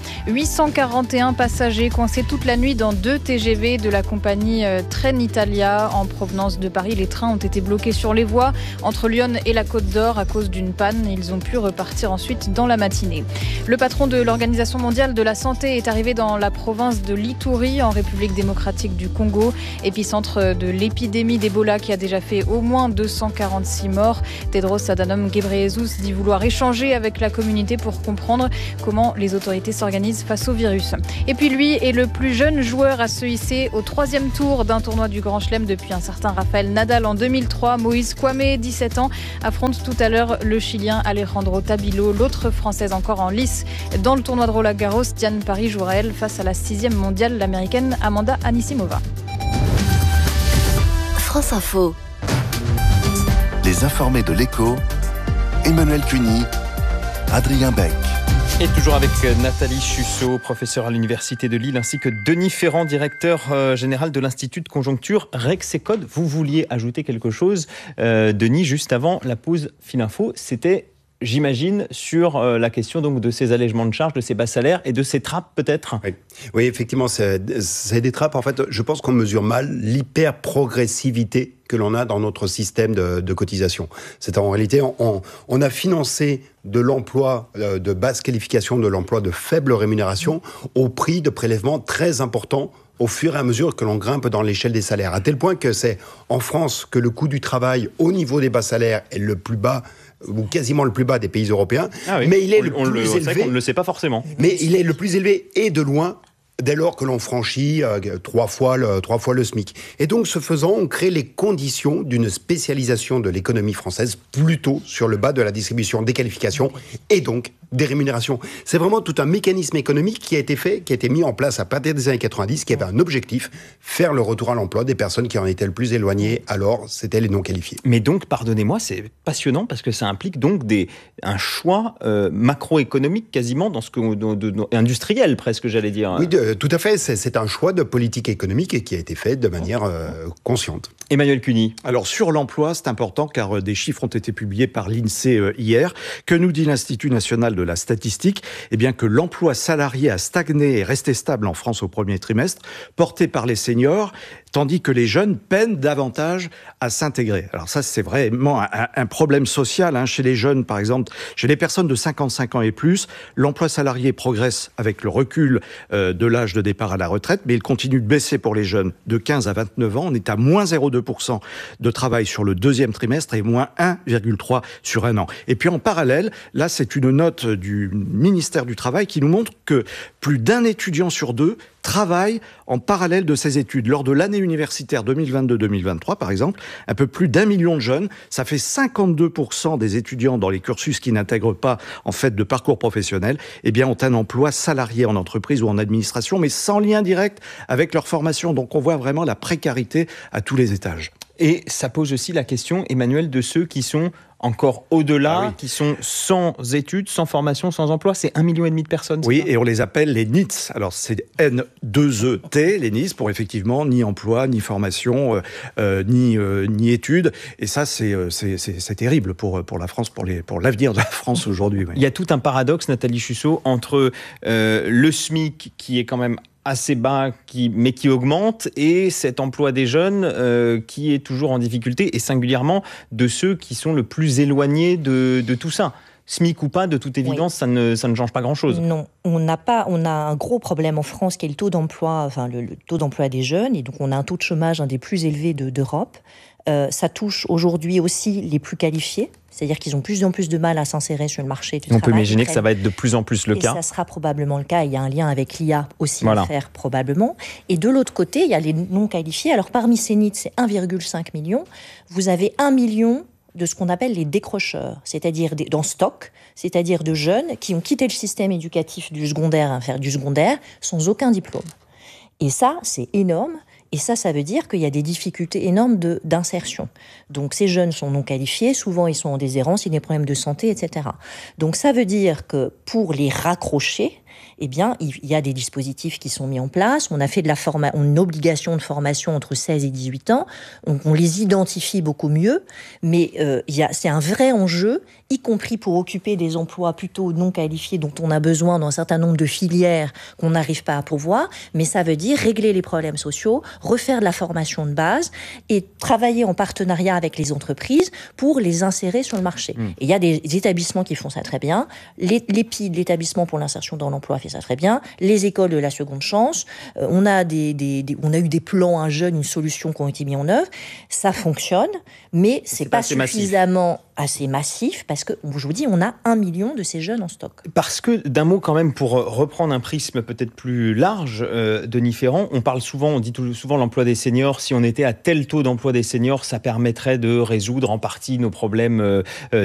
841 passagers coincés toute la nuit dans 2 TGV de la compagnie Trenitalia en provenance de Paris. Les trains ont été bloqués sur les voies entre Lyon et la Côte d'Or à cause d'une panne. Ils ont pu repartir ensuite dans la matinée. Le patron de l'Organisation mondiale de la santé est arrivé dans la province de l'Ituri, en République démocratique du Congo, épicentre de l'épidémie d'Ebola qui a déjà fait au moins 246 morts. Tedros Adhanom Ghebreyesus dit vouloir échanger avec la communauté pour comprendre comment les autorités s'organisent face au virus. Et puis lui est le plus jeune joueur à se hisser au 3e tour d'un tournoi du Grand Chelem depuis un certain Rafael Nadal en 2003. Moïse Kouamé, 17 ans, affronte tout à l'heure le Chilien Alejandro Tabilo, l'autre Française encore en lice dans le tournoi de Roland-Garros. Diane Paris jouera elle face à la 6e mondiale, l'américaine Amanda Anisimova. France Info. Les informés de l'écho, Emmanuel Cuny, Adrien Beck. Et toujours avec Nathalie Chussot, professeure à l'Université de Lille, ainsi que Denis Ferrand, directeur général de l'Institut de conjoncture Rexecode. Vous vouliez ajouter quelque chose, Denis, juste avant la pause Fininfo. C'était, j'imagine, sur la question donc de ces allègements de charges, de ces bas salaires et de ces trappes peut-être. Oui, effectivement, c'est des trappes. En fait, je pense qu'on mesure mal l'hyper-progressivité que l'on a dans notre système de cotisation. C'est en réalité, on a financé de l'emploi de basse qualification, de l'emploi de faible rémunération, au prix de prélèvements très importants au fur et à mesure que l'on grimpe dans l'échelle des salaires. À tel point que c'est en France que le coût du travail au niveau des bas salaires est le plus bas, ou quasiment le plus bas des pays européens. Ah oui. Mais il est le plus élevé. C'est vrai qu'on ne le sait pas forcément. Mais il est le plus élevé et de loin, dès lors que l'on franchit 3 fois le SMIC. Et donc, ce faisant, on crée les conditions d'une spécialisation de l'économie française plutôt sur le bas de la distribution des qualifications et donc des rémunérations. C'est vraiment tout un mécanisme économique qui a été mis en place à partir des années 90, qui avait un objectif, faire le retour à l'emploi des personnes qui en étaient le plus éloignées, alors c'était les non qualifiés. Mais donc, pardonnez-moi, c'est passionnant parce que ça implique donc un choix macroéconomique quasiment dans industriel presque, j'allais dire. Oui, tout à fait. C'est un choix de politique économique qui a été fait de manière consciente. Emmanuel Cuny. Alors sur l'emploi, c'est important car des chiffres ont été publiés par l'INSEE hier. Que nous dit l'Institut national de la statistique? Eh bien que l'emploi salarié a stagné et resté stable en France au premier trimestre, porté par les seniors, tandis que les jeunes peinent davantage à s'intégrer. Alors ça, c'est vraiment un problème social chez les jeunes, par exemple. Chez les personnes de 55 ans et plus, l'emploi salarié progresse avec le recul de l'âge de départ à la retraite, mais il continue de baisser pour les jeunes de 15 à 29 ans. On est à moins 0,2% de travail sur le deuxième trimestre et moins 1,3% sur un an. Et puis en parallèle, là, c'est une note du ministère du Travail qui nous montre que plus d'un étudiant sur 2 travaille en parallèle de ses études. Lors de l'année universitaire 2022-2023, par exemple, un peu plus d'1 million de jeunes, ça fait 52% des étudiants dans les cursus qui n'intègrent pas en fait de parcours professionnel, eh bien, ont un emploi salarié en entreprise ou en administration, mais sans lien direct avec leur formation. Donc on voit vraiment la précarité à tous les étages. Et ça pose aussi la question, Emmanuel, de ceux qui sont encore au-delà, qui sont sans études, sans formation, sans emploi. C'est 1,5 million de personnes. Oui, et on les appelle les NEETs. Alors, c'est N2ET, les NEETs, pour effectivement ni emploi, ni formation, ni études. Et ça, c'est terrible pour la France, pour l'avenir de la France aujourd'hui. Oui. Il y a tout un paradoxe, Nathalie Chusseau, entre le SMIC, qui est quand même assez bas, mais qui augmente, et cet emploi des jeunes qui est toujours en difficulté, et singulièrement de ceux qui sont le plus éloignés de tout ça. SMIC ou pas, de toute évidence, ça ne change pas grand-chose. Non, on a un gros problème en France qui est le taux d'emploi, le taux d'emploi des jeunes, et donc on a un taux de chômage un des plus élevés d'Europe. Ça touche aujourd'hui aussi les plus qualifiés, c'est-à-dire qu'ils ont plus en plus de mal à s'insérer sur le marché du travail. On peut imaginer que ça va être de plus en plus le cas. Et ça sera probablement le cas. Il y a un lien avec l'IA aussi à faire, probablement. Et de l'autre côté, il y a les non-qualifiés. Alors, parmi ces NEETs, c'est 1,5 million. Vous avez 1 million de ce qu'on appelle les décrocheurs, c'est-à-dire dans stock, c'est-à-dire de jeunes qui ont quitté le système éducatif du secondaire à faire du secondaire sans aucun diplôme. Et ça, c'est énorme. Et ça veut dire qu'il y a des difficultés énormes d'insertion. Donc ces jeunes sont non qualifiés, souvent ils sont en déshérence, il y a des problèmes de santé, etc. Donc ça veut dire que pour les raccrocher, eh bien, il y a des dispositifs qui sont mis en place. On a fait une obligation de formation entre 16 et 18 ans. On les identifie beaucoup mieux. Mais c'est un vrai enjeu, y compris pour occuper des emplois plutôt non qualifiés dont on a besoin dans un certain nombre de filières qu'on n'arrive pas à pourvoir. Mais ça veut dire régler les problèmes sociaux, refaire de la formation de base et travailler en partenariat avec les entreprises pour les insérer sur le marché. Et il y a des établissements qui font ça très bien. L'EPID, l'établissement pour l'insertion dans l'emploi, fait ça très bien. Les écoles de la seconde chance, on a eu des plans à jeunes, une solution qui ont été mis en œuvre. Ça fonctionne, mais c'est pas suffisamment assez massif parce que, je vous dis, on a 1 million de ces jeunes en stock. Parce que, d'un mot quand même, pour reprendre un prisme peut-être plus large, Denis Ferrand, on dit souvent l'emploi des seniors. Si on était à tel taux d'emploi des seniors, ça permettrait de résoudre en partie nos problèmes